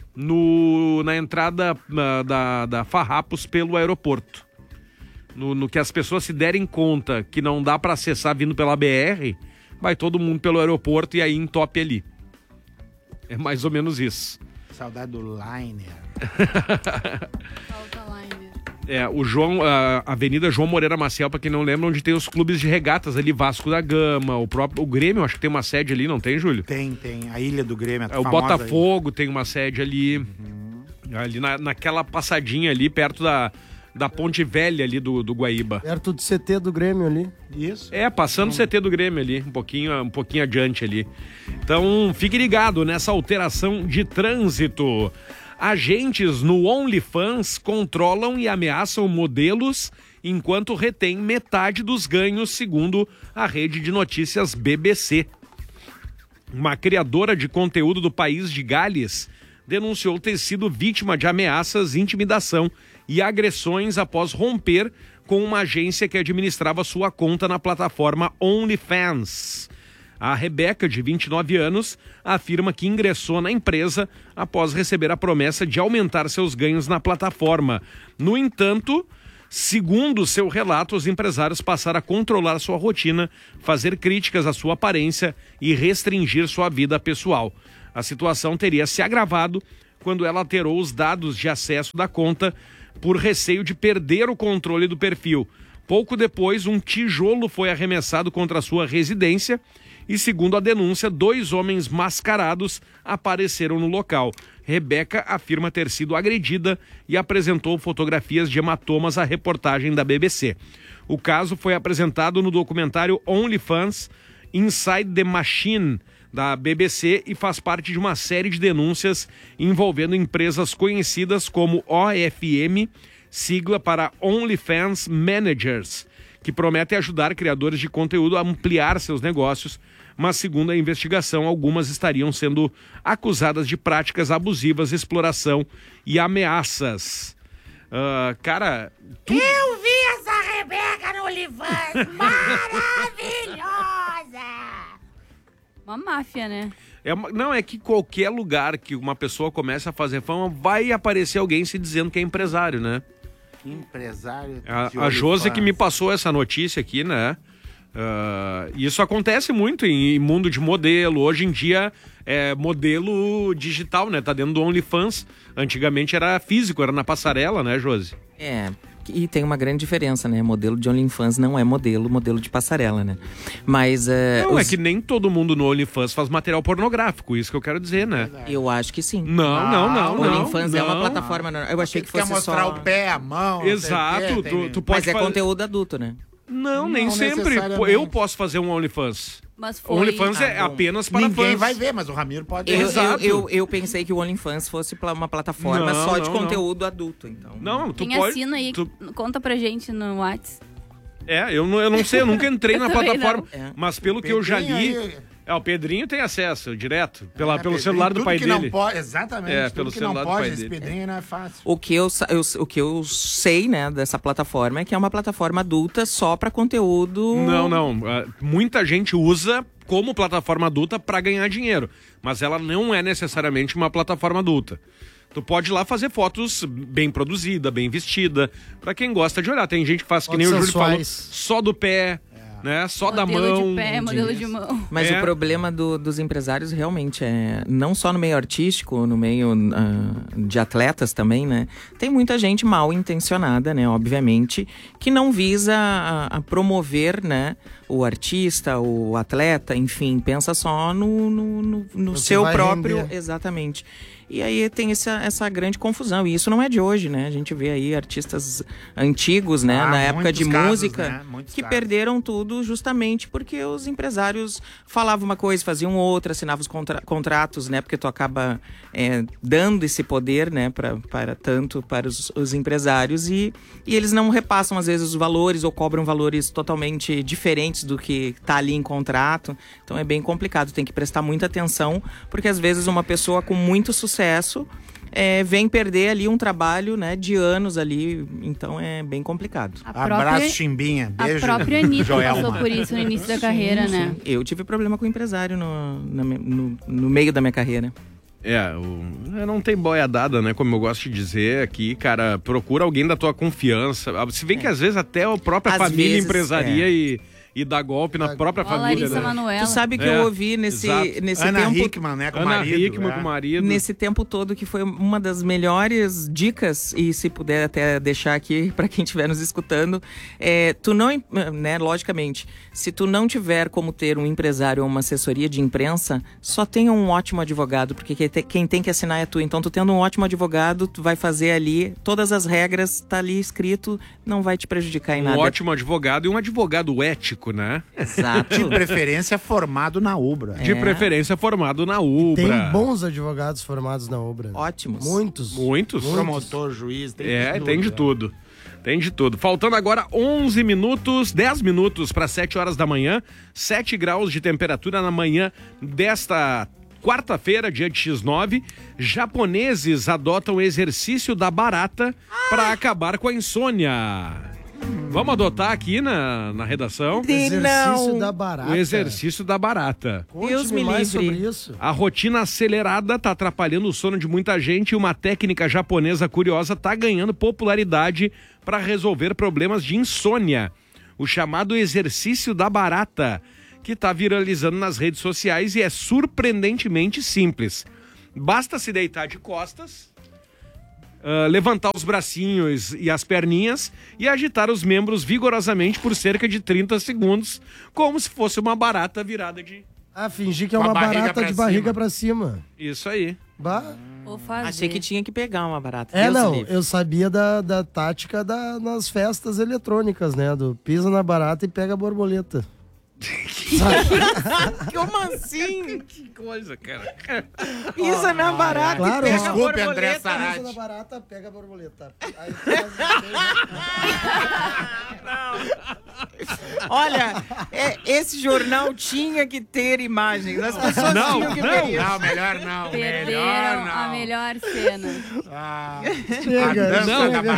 No, na entrada uh, da, da Farrapos pelo aeroporto. No, no que as pessoas se derem conta que não dá para acessar vindo pela B R, vai todo mundo pelo aeroporto e aí entope ali. É mais ou menos isso. Saudade do Liner. Falta Liner. É, o João, a Avenida João Moreira Maciel, para quem não lembra, onde tem os clubes de regatas ali, Vasco da Gama, o próprio o Grêmio, acho que tem uma sede ali, não tem, Júlio? Tem, tem. A Ilha do Grêmio, a é, o Botafogo aí. Tem uma sede ali, uhum. ali na, naquela passadinha ali, perto da, da Ponte Velha ali do, do Guaíba. Perto do C T do Grêmio ali. Isso. É, passando o C T do Grêmio ali, um pouquinho, um pouquinho adiante ali. Então, fique ligado nessa alteração de trânsito. Agentes no OnlyFans controlam e ameaçam modelos enquanto retém metade dos ganhos, segundo a rede de notícias B B C. Uma criadora de conteúdo do país de Gales denunciou ter sido vítima de ameaças, intimidação e agressões após romper com uma agência que administrava sua conta na plataforma OnlyFans. A Rebeca, de vinte e nove anos, afirma que ingressou na empresa após receber a promessa de aumentar seus ganhos na plataforma. No entanto, segundo seu relato, os empresários passaram a controlar sua rotina, fazer críticas à sua aparência e restringir sua vida pessoal. A situação teria se agravado quando ela alterou os dados de acesso da conta por receio de perder o controle do perfil. Pouco depois, um tijolo foi arremessado contra a sua residência e, segundo a denúncia, dois homens mascarados apareceram no local. Rebeca afirma ter sido agredida e apresentou fotografias de hematomas à reportagem da B B C. O caso foi apresentado no documentário OnlyFans Inside the Machine, da B B C, e faz parte de uma série de denúncias envolvendo empresas conhecidas como O F M, sigla para OnlyFans Managers, que prometem ajudar criadores de conteúdo a ampliar seus negócios, mas segundo a investigação, algumas estariam sendo acusadas de práticas abusivas, exploração e ameaças. Uh, cara... Tu... Eu vi essa Rebeca no OnlyFans, maravilhosa! Uma máfia, né? É uma, não, é que qualquer lugar que uma pessoa comece a fazer fama, vai aparecer alguém se dizendo que é empresário, né? Empresário. A, a Josi que me passou essa notícia aqui, né? Uh, isso acontece muito em, em mundo de modelo. Hoje em dia é modelo digital, né? Tá dentro do OnlyFans. Antigamente era físico, era na passarela, né, Josi? É, e tem uma grande diferença, né? Modelo de OnlyFans não é modelo, modelo de passarela, né? Mas... Uh, não, os... é que nem todo mundo no OnlyFans faz material pornográfico, isso que eu quero dizer, né? Eu acho que sim. Não, não, não. O OnlyFans não, é uma não. plataforma... Eu achei que fosse quer mostrar só... o pé, a mão... Exato, tu, tu pode Mas é fazer... conteúdo adulto, né? Não, nem Não sempre. necessariamente. Eu posso fazer um OnlyFans. Mas foi... OnlyFans Ah, é bom. apenas para Ninguém fãs. vai ver, mas o Ramiro pode... Eu, eu, Exato. eu, eu pensei que o OnlyFans fosse pla- uma plataforma Não, só de não, conteúdo adulto, então... Não, tu Quem pode... assina aí, tu- conta pra gente no WhatsApp. É, eu não, eu não sei, eu nunca entrei na Eu também plataforma. não. É. Mas pelo que eu já li... Pedrinho aí- É, o Pedrinho tem acesso direto, pela, É, pelo Pedrinho, celular do tudo pai que dele. Não pode, exatamente. É, tudo pelo que celular não do pode, pai esse dele. Pedrinho não é fácil. O que, eu, sa- eu, o que eu sei, né, dessa plataforma é que é uma plataforma adulta só pra conteúdo... Não, não. ah, Muita gente usa como plataforma adulta para ganhar dinheiro, mas ela não é necessariamente uma plataforma adulta. Tu pode ir lá fazer fotos bem produzida, bem vestida, pra quem gosta de olhar. Tem gente que faz que nem o Fotos Júlio falou, sensuais. só do pé, né? Só da Modelo mão. de pé, modelo de mão. Mas É. o problema do- dos empresários realmente é, não só no meio artístico, no meio ah, de atletas também, né? Tem muita gente mal intencionada, né? Obviamente, que não visa a, a promover, né? O artista, o atleta, enfim, pensa só no, no, no- no que seu vai próprio... render. Exatamente. E aí tem essa, essa grande confusão. E isso não é de hoje, né? A gente vê aí artistas antigos, né? Ah, Na época muitos de casos, música, né? Muitos que casos. perderam tudo justamente porque os empresários falavam uma coisa, faziam outra, assinavam os contra- contratos, né? Porque tu acaba é, dando esse poder, né? Pra, para tanto para os, os empresários e, e eles não repassam às vezes os valores ou cobram valores totalmente diferentes do que tá ali em contrato. Então é bem complicado, tem que prestar muita atenção, porque às vezes uma pessoa com muito sucesso é, vem perder ali um trabalho, né, de anos ali, então é bem complicado. A Abraço, própria, Chimbinha. a Beijo, própria Anitta Joelma. passou por isso no início da carreira, né? Eu tive problema com o empresário no, na me- no, no meio da minha carreira. É, o, é, não tem boia dada, né? Como eu gosto de dizer aqui, cara, procura alguém da tua confiança. Se bem que às vezes até a própria Às família vezes, empresaria é. e, e dá golpe na própria Ó, família, Larissa né? Manoela. Tu sabe que É, eu ouvi nesse, exato. nesse Ana tempo... Hickman, né? Com o Ana marido. Hickman é. com o marido. Nesse tempo todo que foi uma das melhores dicas, e se puder até deixar aqui para quem estiver nos escutando, é, tu não, né, logicamente, se tu não tiver como ter um empresário ou uma assessoria de imprensa, só tenha um ótimo advogado, porque quem te- quem tem que assinar é tu. Então tu tendo um ótimo advogado, tu vai fazer ali, todas as regras, tá ali escrito, não vai te prejudicar em Um nada. ótimo advogado e um advogado ético, né? Exato. De preferência formado na Ubra. De É. preferência formado na Ubra. Tem bons advogados formados na obra. Ótimos. Muitos. Muitos? Promotor, juiz, tem É, de tudo, tem de né? tudo. Tem de tudo. Faltando agora onze minutos, dez minutos para sete horas da manhã, sete graus de temperatura na manhã desta quarta-feira, dia de xis nove. Japoneses adotam o exercício da barata para acabar com a insônia. Vamos adotar aqui na, na redação. De exercício não. da barata. O exercício da barata. Deus me livre sobre isso. A rotina acelerada tá atrapalhando o sono de muita gente e uma técnica japonesa curiosa tá ganhando popularidade para resolver problemas de insônia. O chamado exercício da barata, que tá viralizando nas redes sociais e é surpreendentemente simples. Basta se deitar de costas, Uh, levantar os bracinhos e as perninhas e agitar os membros vigorosamente por cerca de trinta segundos, como se fosse uma barata virada de... Ah, fingir que é uma barata de barriga pra cima. Isso aí. Bah. Vou fazer. Achei que tinha que pegar uma barata. É, Deus não, livre. eu sabia da, da tática da, nas festas eletrônicas, né? Do pisa na barata e pega a borboleta. Como assim? Que coisa, cara. Pisa na barata claro, e pega desculpe, a borboleta. André Sarati. Pisa na barata, pega a borboleta. Aí Olha, é, esse jornal tinha que ter imagens. As pessoas não, tinham que não, ver isso. Não, melhor não. Perderam melhor não. a melhor cena. Ah, chega, a dança não. da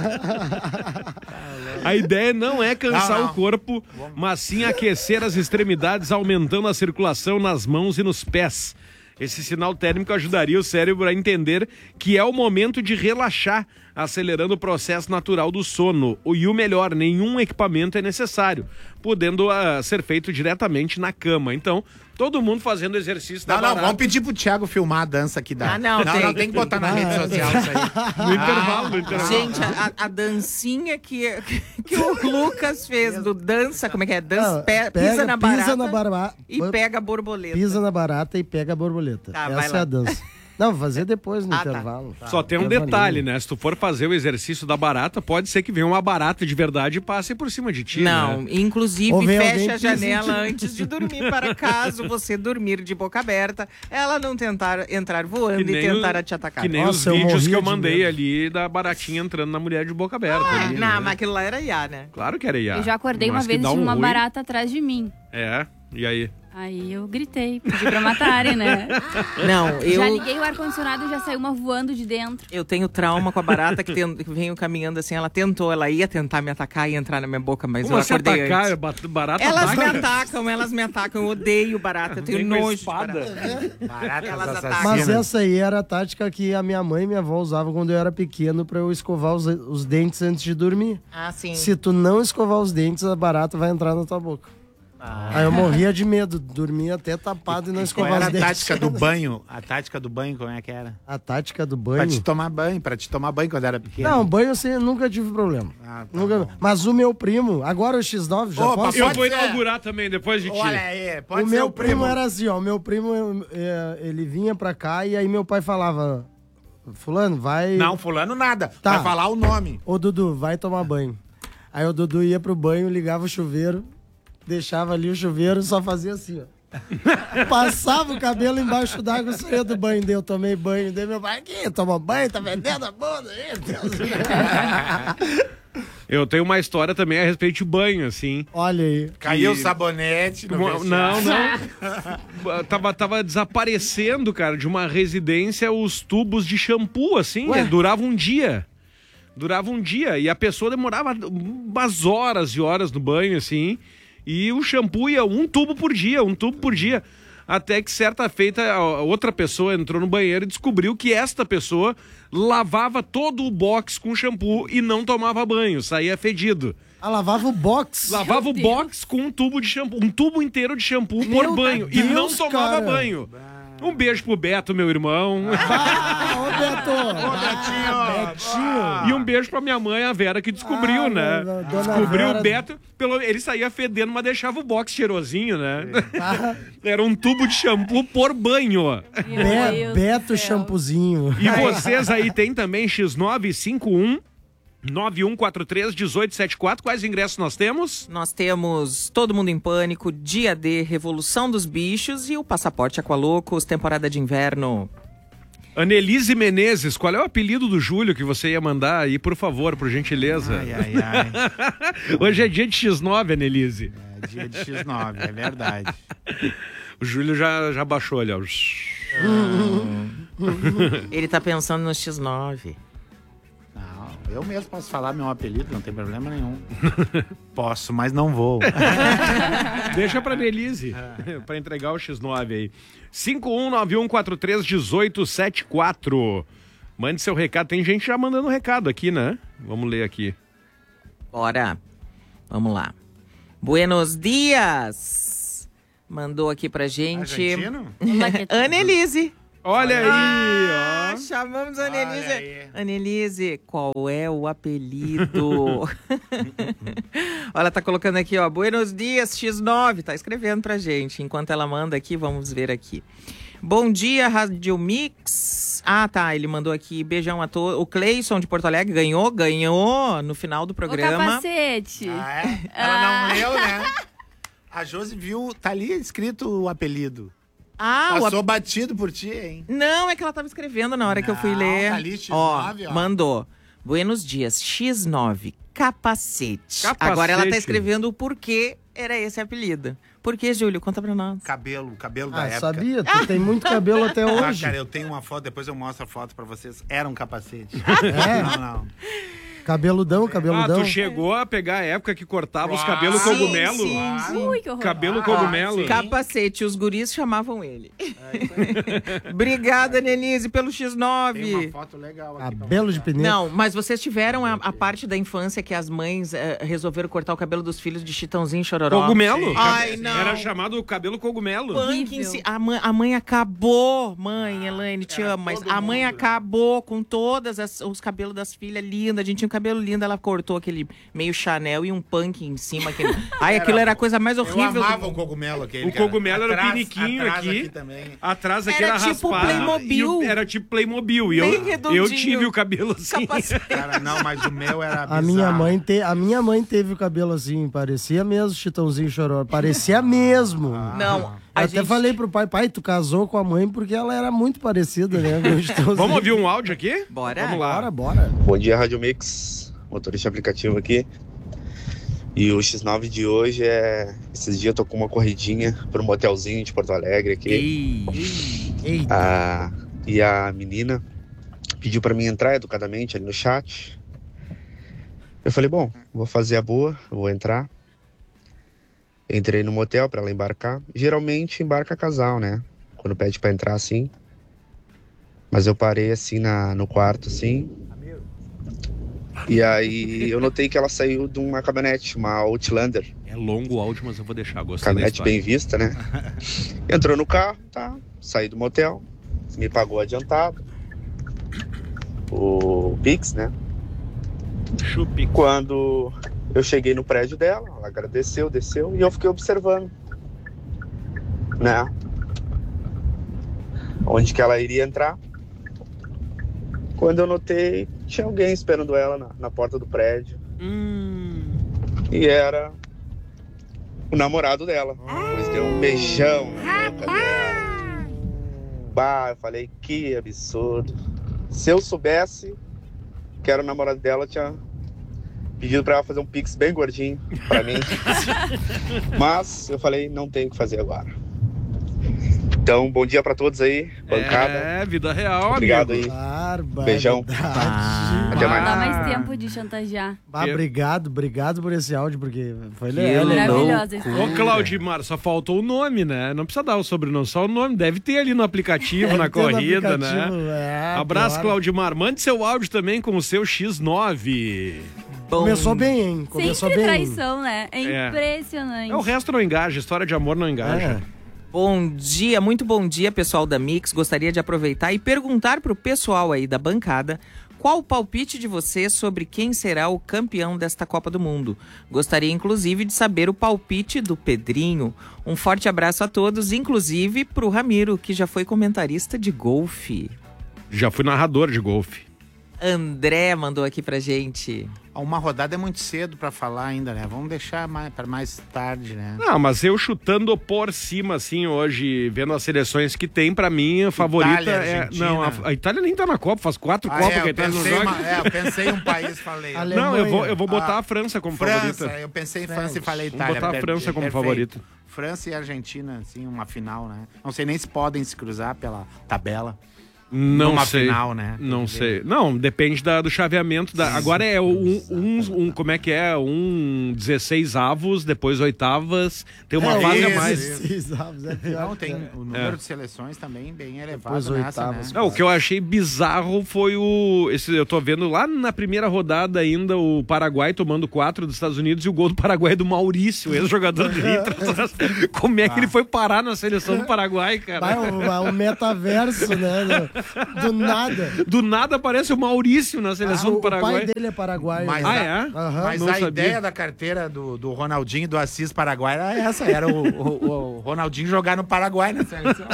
barata. A ideia não é cansar Não, não. o corpo, mas sim aquecer as extremidades, aumentando a circulação nas mãos e nos pés. Esse sinal térmico ajudaria o cérebro a entender que é o momento de relaxar, acelerando o processo natural do sono. E o melhor, nenhum equipamento é necessário, podendo uh, ser feito diretamente na cama. Então, todo mundo fazendo exercício da Não, não, barata. vamos pedir pro Thiago filmar a dança aqui da. Ah, não, não, tem. não, tem que botar na rede social isso aí. No intervalo, no intervalo. Gente, a, a dancinha que, que o Lucas fez do dança, como é que é? Dança, Não, pe- pega- pisa na barata pisa na barba- e pega a borboleta. Pisa na barata e pega a borboleta. Tá, vai Essa lá. é a dança. Não, vou fazer depois no Ah, tá. intervalo. Só tem um Intervalinho. detalhe, né? Se tu for fazer o exercício da barata, pode ser que venha uma barata de verdade e passe por cima de ti, Não, né? inclusive Ou vem feche alguém a que janela sente- antes de dormir, para caso você dormir de boca aberta, ela não tentar entrar voando Que e nem o- tentar te atacar. Que nem Nossa, os eu vídeos que morria eu de mandei medo. ali da baratinha entrando na mulher de boca aberta. Ah, ali, não, né? mas aquilo lá era I A, né? Claro que era I A. Eu já acordei Mas uma que vez e dá tinha um uma ruim. barata atrás de mim. É, e aí? Aí eu gritei, pedi pra matarem, né? Não, eu... Já liguei o ar-condicionado e já saiu uma voando de dentro. Eu tenho trauma com a barata que, tem, que veio caminhando assim. Ela tentou, ela ia tentar me atacar e entrar na minha boca, mas Como eu assim acordei atacar? antes. Ba- Barata Elas me ataca? atacam, elas me atacam. Eu odeio barata, eu tenho Vem com nojo de espada. barata. Baratas Elas assassinas. Mas essa aí era a tática que a minha mãe e minha avó usavam quando eu era pequeno pra eu escovar os, os dentes antes de dormir. Ah, sim. Se tu não escovar os dentes, a barata vai entrar na tua boca. Aí eu morria de medo, dormia até tapado e não Qual escovar era os a dentes. tática do banho? A tática do banho, como é que era? A tática do Pra te banho? tomar banho, pra te tomar banho quando era pequeno. Não, banho assim, eu nunca tive problema. Ah, tá Nunca- bom. Mas o meu primo, agora o xis nove, já Opa, posso? Eu Pode vou ser. inaugurar também, depois de ti. Olha aí, pode O ser meu o primo. primo. era assim, ó. O meu primo, é, ele vinha pra cá e aí meu pai falava: Fulano, vai. Não, fulano nada. Tá. Vai falar o nome. Ô, Dudu, vai tomar banho. Aí o Dudu ia pro banho, ligava o chuveiro, deixava ali o chuveiro e só fazia assim, ó. Passava o cabelo embaixo d'água e saía do banho. Daí eu tomei banho. Daí meu pai, aqui, toma banho, tá vendendo a bunda aí, Deus. Eu tenho uma história também a respeito de banho, assim. Olha aí. Caiu o Que- sabonete no Uma- vestiário. Não, não. tava, tava desaparecendo, cara, de uma residência os tubos de shampoo, assim. Ué? né? Durava um dia. Durava um dia. E a pessoa demorava umas horas e horas no banho, assim. E o shampoo ia um tubo por dia, um tubo por dia. Até que certa feita, a outra pessoa entrou no banheiro e descobriu que esta pessoa lavava todo o box com shampoo e não tomava banho, saía fedido. Ah, lavava o box. Lavava o box com um tubo de shampoo, um tubo inteiro de shampoo por Meu banho. e não Deus, tomava cara. banho. Um beijo pro Beto, meu irmão. Ah, ô Beto! Betinho! E um beijo pra minha mãe, a Vera, que descobriu, Ah, né? dona- dona Descobriu Vera. o Beto, pelo, ele saía fedendo, mas deixava o box cheirosinho, né? Ah, Era um tubo de shampoo por banho. Be- Deus Beto do céu. Shampoozinho. E vocês aí tem também X nove cinco um nove um quatro três um oito sete quatro. Quais ingressos nós temos? Nós temos Todo Mundo em Pânico, Dia D, Revolução dos Bichos e o Passaporte Aqualocos, temporada de inverno. Anelise Menezes, qual é o apelido do Júlio que você ia mandar aí, por favor, por gentileza? Ai, ai, ai. Hoje é dia de xis nove, Anelise. É dia de xis nove, é verdade. O Júlio já, já baixou ali, ó. Ele tá pensando no xis nove. Não, eu mesmo posso falar meu apelido, não tem problema nenhum. Posso, mas não vou. Deixa pra Anelise, pra entregar o xis nove aí. cinco um nove um quatro três um oito sete quatro. Mande seu recado. Tem gente já mandando recado aqui, né? Vamos ler aqui. Bora. Vamos lá. Buenos dias. Mandou aqui pra gente. Anelise. Olha aí, ah, ó. Chamamos a Anelise. Anelise, qual é o apelido? Olha, tá colocando aqui, ó. Buenos dias, xis nove. Tá escrevendo pra gente. Enquanto ela manda aqui, vamos ver aqui. Bom dia, Rádio Mix. Ah, tá. Ele mandou aqui. Beijão a todos. O Cleison de Porto Alegre ganhou, ganhou no final do programa. O capacete. Ah, é? Ela Ah. não leu, né? A Josi viu, tá ali escrito o apelido. Ah, Passou o ap... batido por ti, hein? Não, é que ela tava escrevendo na hora não, que eu fui ler. Tá ali, xis ó, nove, ó. mandou. Buenos dias, xis nove, capacete. Capacete. Agora ela tá escrevendo o porquê era esse apelido. Por que, Júlio? Conta pra nós. Cabelo, cabelo da Ah, época. sabia? Tu tem muito cabelo até Ah, hoje. cara, eu tenho uma foto, depois eu mostro a foto pra vocês. Era um capacete. É? Não, não. Cabeludão, Ah, cabeludão. tu chegou a pegar a época que cortava os Ah, cabelos sim, cogumelo? Sim, sim. Ui, que horror. Cabelo Ah, cogumelo. sim. Capacete, os guris chamavam ele. Obrigada, Nenise, pelo xis nove. Tem uma foto legal aqui. Cabelo de pneu. Não, mas vocês tiveram a, a parte da infância que as mães eh, resolveram cortar o cabelo dos filhos de Chitãozinho e Chororó. Cogumelo? Sim. Ai, não. Era chamado cabelo cogumelo. Punk em si- a, mãe, a mãe acabou, mãe, Elaine, te amo, mas todo a mãe mundo, né? acabou com todos os cabelos das filhas lindas. A gente tinha um cabelo lindo, ela cortou aquele meio Chanel e um punk em cima. Aquele... Ai, aquilo era a coisa mais Eu horrível. do amava o mundo. cogumelo aquele. O cara. cogumelo era o Atrás- piniquinho atrás aqui. também. Atrás aqui Era era, tipo raspado. Playmobil. E o- era tipo Playmobil. E Bem eu, redondinho. eu tive o cabelo assim. Capacete. Cara, não, mas o meu era A bizarro. minha, mãe te... a minha mãe teve o cabelo assim, parecia mesmo Chitãozinho e Chororó. Parecia mesmo. Não, Eu a até gente... falei pro pai, pai, tu casou com a mãe porque ela era muito parecida, né? com o Chitãozinho. Vamos ouvir um áudio aqui? Bora. Vamos lá. Bora, bora. Bom dia, Rádio Mix, motorista aplicativo aqui. E o xis nove de hoje é... Esses dias eu tô com uma corridinha pro motelzinho de Porto Alegre aqui. Ei. Eita. Ah, e a menina pediu pra mim entrar educadamente ali no chat. Eu falei, bom, vou fazer a boa, vou entrar. Entrei no motel pra ela embarcar. Geralmente embarca casal, né? Quando pede pra entrar assim. Mas eu parei assim na, no quarto, assim. E aí eu notei que ela saiu de uma caminhonete, uma Outlander. É longo o áudio, mas eu vou deixar. Gostei da Caminhonete história. bem vista, né? Entrou no carro, tá? Saí do motel. Me pagou adiantado. O Pix, né? Chupi. Quando eu cheguei no prédio dela, ela agradeceu, desceu e eu fiquei observando, né? Onde que ela iria entrar. Quando eu notei, tinha alguém esperando ela na, na porta do prédio. Hum. E era o namorado dela. Pois deu um beijão na boca dela. Bah, eu falei, que absurdo. Se eu soubesse que era o namorado dela, eu tinha pedido pra ela fazer um pix bem gordinho pra mim. Mas eu falei, não tem o que fazer agora. Então, bom dia pra todos aí, bancada. É, vida real, Obrigado amigo. aí. Beijão. Ah. Até mais. Dá mais tempo de chantagear. Ah, obrigado, obrigado por esse áudio, porque foi Que legal. Maravilhosa. Ô, Claudimar, só faltou o nome, né? Não precisa dar o sobrenome, só o nome. Deve ter ali no aplicativo, na Deve ter no corrida, aplicativo, né? é, Abraço, claro. Claudimar. Mande seu áudio também com o seu xis nove. Bom, Começou bem, hein? Começou Sempre bem. traição, né? É, É. impressionante. É, o resto não engaja, história de amor não engaja. É. Bom dia, muito bom dia, pessoal da Mix. Gostaria de aproveitar e perguntar pro pessoal aí da bancada qual o palpite de vocês sobre quem será o campeão desta Copa do Mundo. Gostaria, inclusive, de saber o palpite do Pedrinho. Um forte abraço a todos, inclusive pro Ramiro, que já foi comentarista de golfe. Já fui narrador de golfe. André mandou aqui pra gente. Uma rodada é muito cedo pra falar ainda, né? Vamos deixar mais, pra mais tarde, né? Não, mas eu chutando por cima, assim, hoje, vendo as seleções que tem, pra mim, a favorita Itália, é... Argentina. Não, a, a Itália nem tá na Copa, faz quatro Ah, Copas é, que a eu Itália não pensei joga. uma- é, eu pensei em um país, falei. Não, eu vou, eu vou botar Ah, a França como França, favorita. eu pensei em França e falei Vamos Itália. botar a Per- França como perfeito. favorita. França e Argentina, assim, uma final, né? Não sei nem se podem se cruzar pela tabela. Não Numa sei. final, né? Não sei. Não, depende da- do chaveamento. Da, agora é um, um, um- como é que é? Um dezesseis avos, depois oitavas. Tem uma É, fase isso, a mais. isso. é pior Não, que tem é. o número É. de seleções também bem elevado Depois nessa, oitavas. né? Não, o que eu achei bizarro foi o. Esse, eu tô vendo lá na primeira rodada ainda o Paraguai tomando quatro dos Estados Unidos e o gol do Paraguai é do Maurício, ex-jogador do Inter. Como é que ele foi parar na seleção do Paraguai, cara? Vai o, o metaverso, né? Do, do nada. Do nada aparece o Maurício na seleção Ah, do o Paraguai. pai dele é paraguaio. Mas né? Ah, a, é? Aham. mas Não a sabia. ideia da carteira do, do Ronaldinho do Assis Paraguai era essa, era o, o- o Ronaldinho jogar no Paraguai na seleção.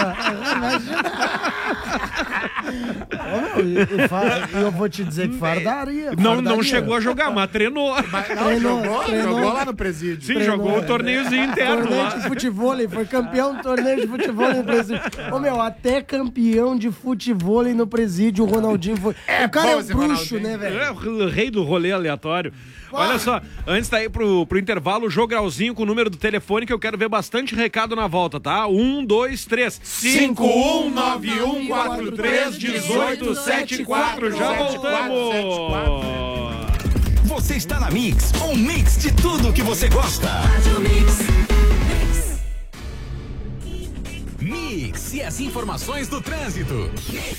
Ô, meu, e- e fa- e eu vou te dizer que fardaria. Não, fardaria. não chegou a jogar, mas treinou. Mas, não, Treinou, jogou, treinou. jogou lá no presídio. Sim, Treinou, jogou o é. torneiozinho interno Torneio lá. de futebol, foi campeão do torneio de futebol no presídio. Ô meu, até campeão de futebol no presídio, o Ronaldinho foi. É o cara bom é um esse bruxo, Ronaldinho. né, velho? É o rei do rolê aleatório. Olha só, antes daí pro, pro intervalo, o Jogralzinho com o número do telefone que eu quero ver bastante recado na volta, tá? Um, dois, três. cinco um nove um quatro três um oito sete quatro. Já voltamos! Você está na Mix, um mix de tudo que você gosta. Mix e as informações do trânsito.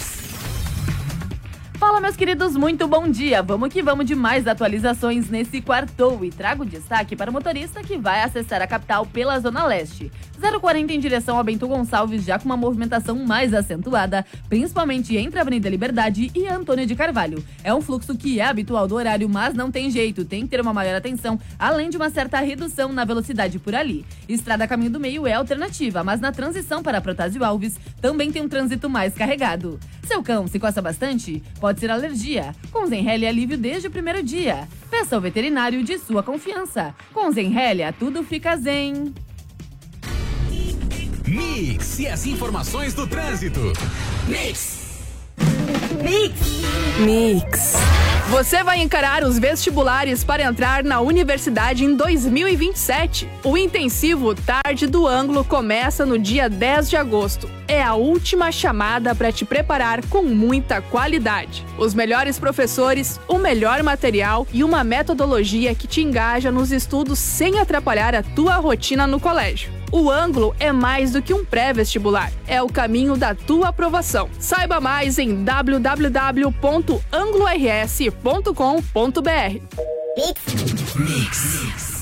Fala, meus queridos, muito bom dia. Vamos que vamos de mais atualizações nesse quartou e trago destaque para o motorista que vai acessar a capital pela Zona Leste. zero quarenta em direção a Bento Gonçalves, já com uma movimentação mais acentuada, principalmente entre a Avenida Liberdade e Antônio de Carvalho. É um fluxo que é habitual do horário, mas não tem jeito, tem que ter uma maior atenção, além de uma certa redução na velocidade por ali. Estrada Caminho do Meio é alternativa, mas na transição para Protásio Alves também tem um trânsito mais carregado. Seu cão se coça bastante? Pode ser alergia. Com Zenrelia, alívio desde o primeiro dia. Peça ao veterinário de sua confiança. Com Zenrelia, tudo fica zen. Mix e as informações do trânsito. Mix. Mix. Mix. Você vai encarar os vestibulares para entrar na universidade em dois mil e vinte e sete. O intensivo Tarde do Ângulo começa no dia dez de agosto. É a última chamada para te preparar com muita qualidade. Os melhores professores, o melhor material e uma metodologia que te engaja nos estudos sem atrapalhar a tua rotina no colégio. O Ângulo é mais do que um pré-vestibular. É o caminho da tua aprovação. Saiba mais em w w w ponto anglo r s ponto com ponto b r. Mix.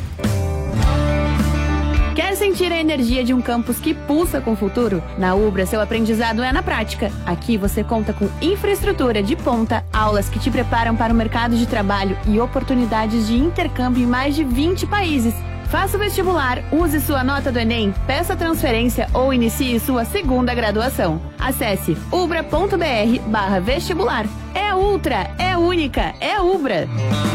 Quer sentir a energia de um campus que pulsa com o futuro? Na Ubra, seu aprendizado é na prática. Aqui você conta com infraestrutura de ponta, aulas que te preparam para o mercado de trabalho e oportunidades de intercâmbio em mais de vinte países. Faça o vestibular, use sua nota do Enem, peça transferência ou inicie sua segunda graduação. Acesse ubra ponto b r barra vestibular. É ultra, é única, é Ubra.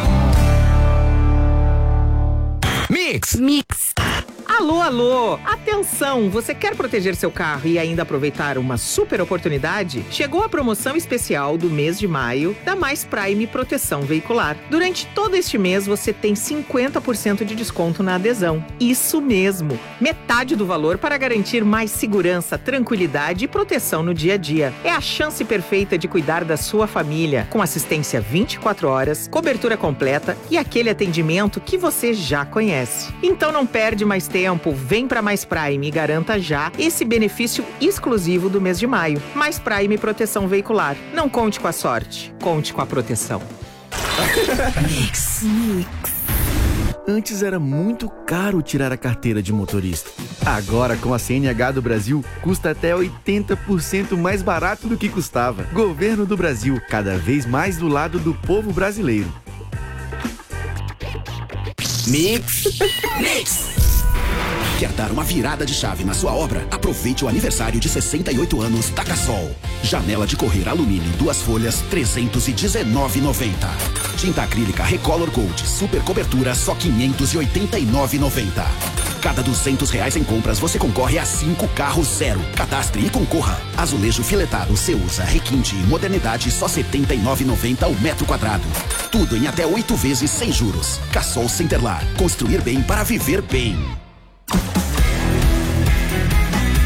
Mix. Mix. Alô, alô! Atenção! Você quer proteger seu carro e ainda aproveitar uma super oportunidade? Chegou a promoção especial do mês de maio da Mais Prime Proteção Veicular. Durante todo este mês você tem cinquenta por cento de desconto na adesão. Isso mesmo! Metade do valor para garantir mais segurança, tranquilidade e proteção no dia a dia. É a chance perfeita de cuidar da sua família, com assistência vinte e quatro horas, cobertura completa e aquele atendimento que você já conhece. Então não perde mais tempo. Tempo, vem para Mais Prime e garanta já esse benefício exclusivo do mês de maio. Mais Prime Proteção Veicular. Não conte com a sorte, conte com a proteção. Mix. Mix. Antes era muito caro tirar a carteira de motorista. Agora, com a C N H do Brasil, custa até oitenta por cento mais barato do que custava. Governo do Brasil, cada vez mais do lado do povo brasileiro. Mix. Mix. Quer dar uma virada de chave na sua obra? Aproveite o aniversário de sessenta e oito anos da Cassol. Janela de correr alumínio duas folhas, trezentos e dezenove reais e noventa centavos. Tinta acrílica Recolor Gold super cobertura, só quinhentos e oitenta e nove reais e noventa centavos. Cada duzentos reais em compras você concorre a cinco carros zero. Cadastre e concorra. Azulejo filetado Ceusa, requinte e modernidade, só setenta e nove reais e noventa centavos o metro quadrado. Tudo em até oito vezes sem juros. Cassol Centerlar. Construir bem para viver bem.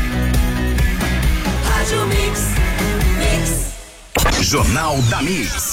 Rádio Mix. Mix. Jornal da Mix.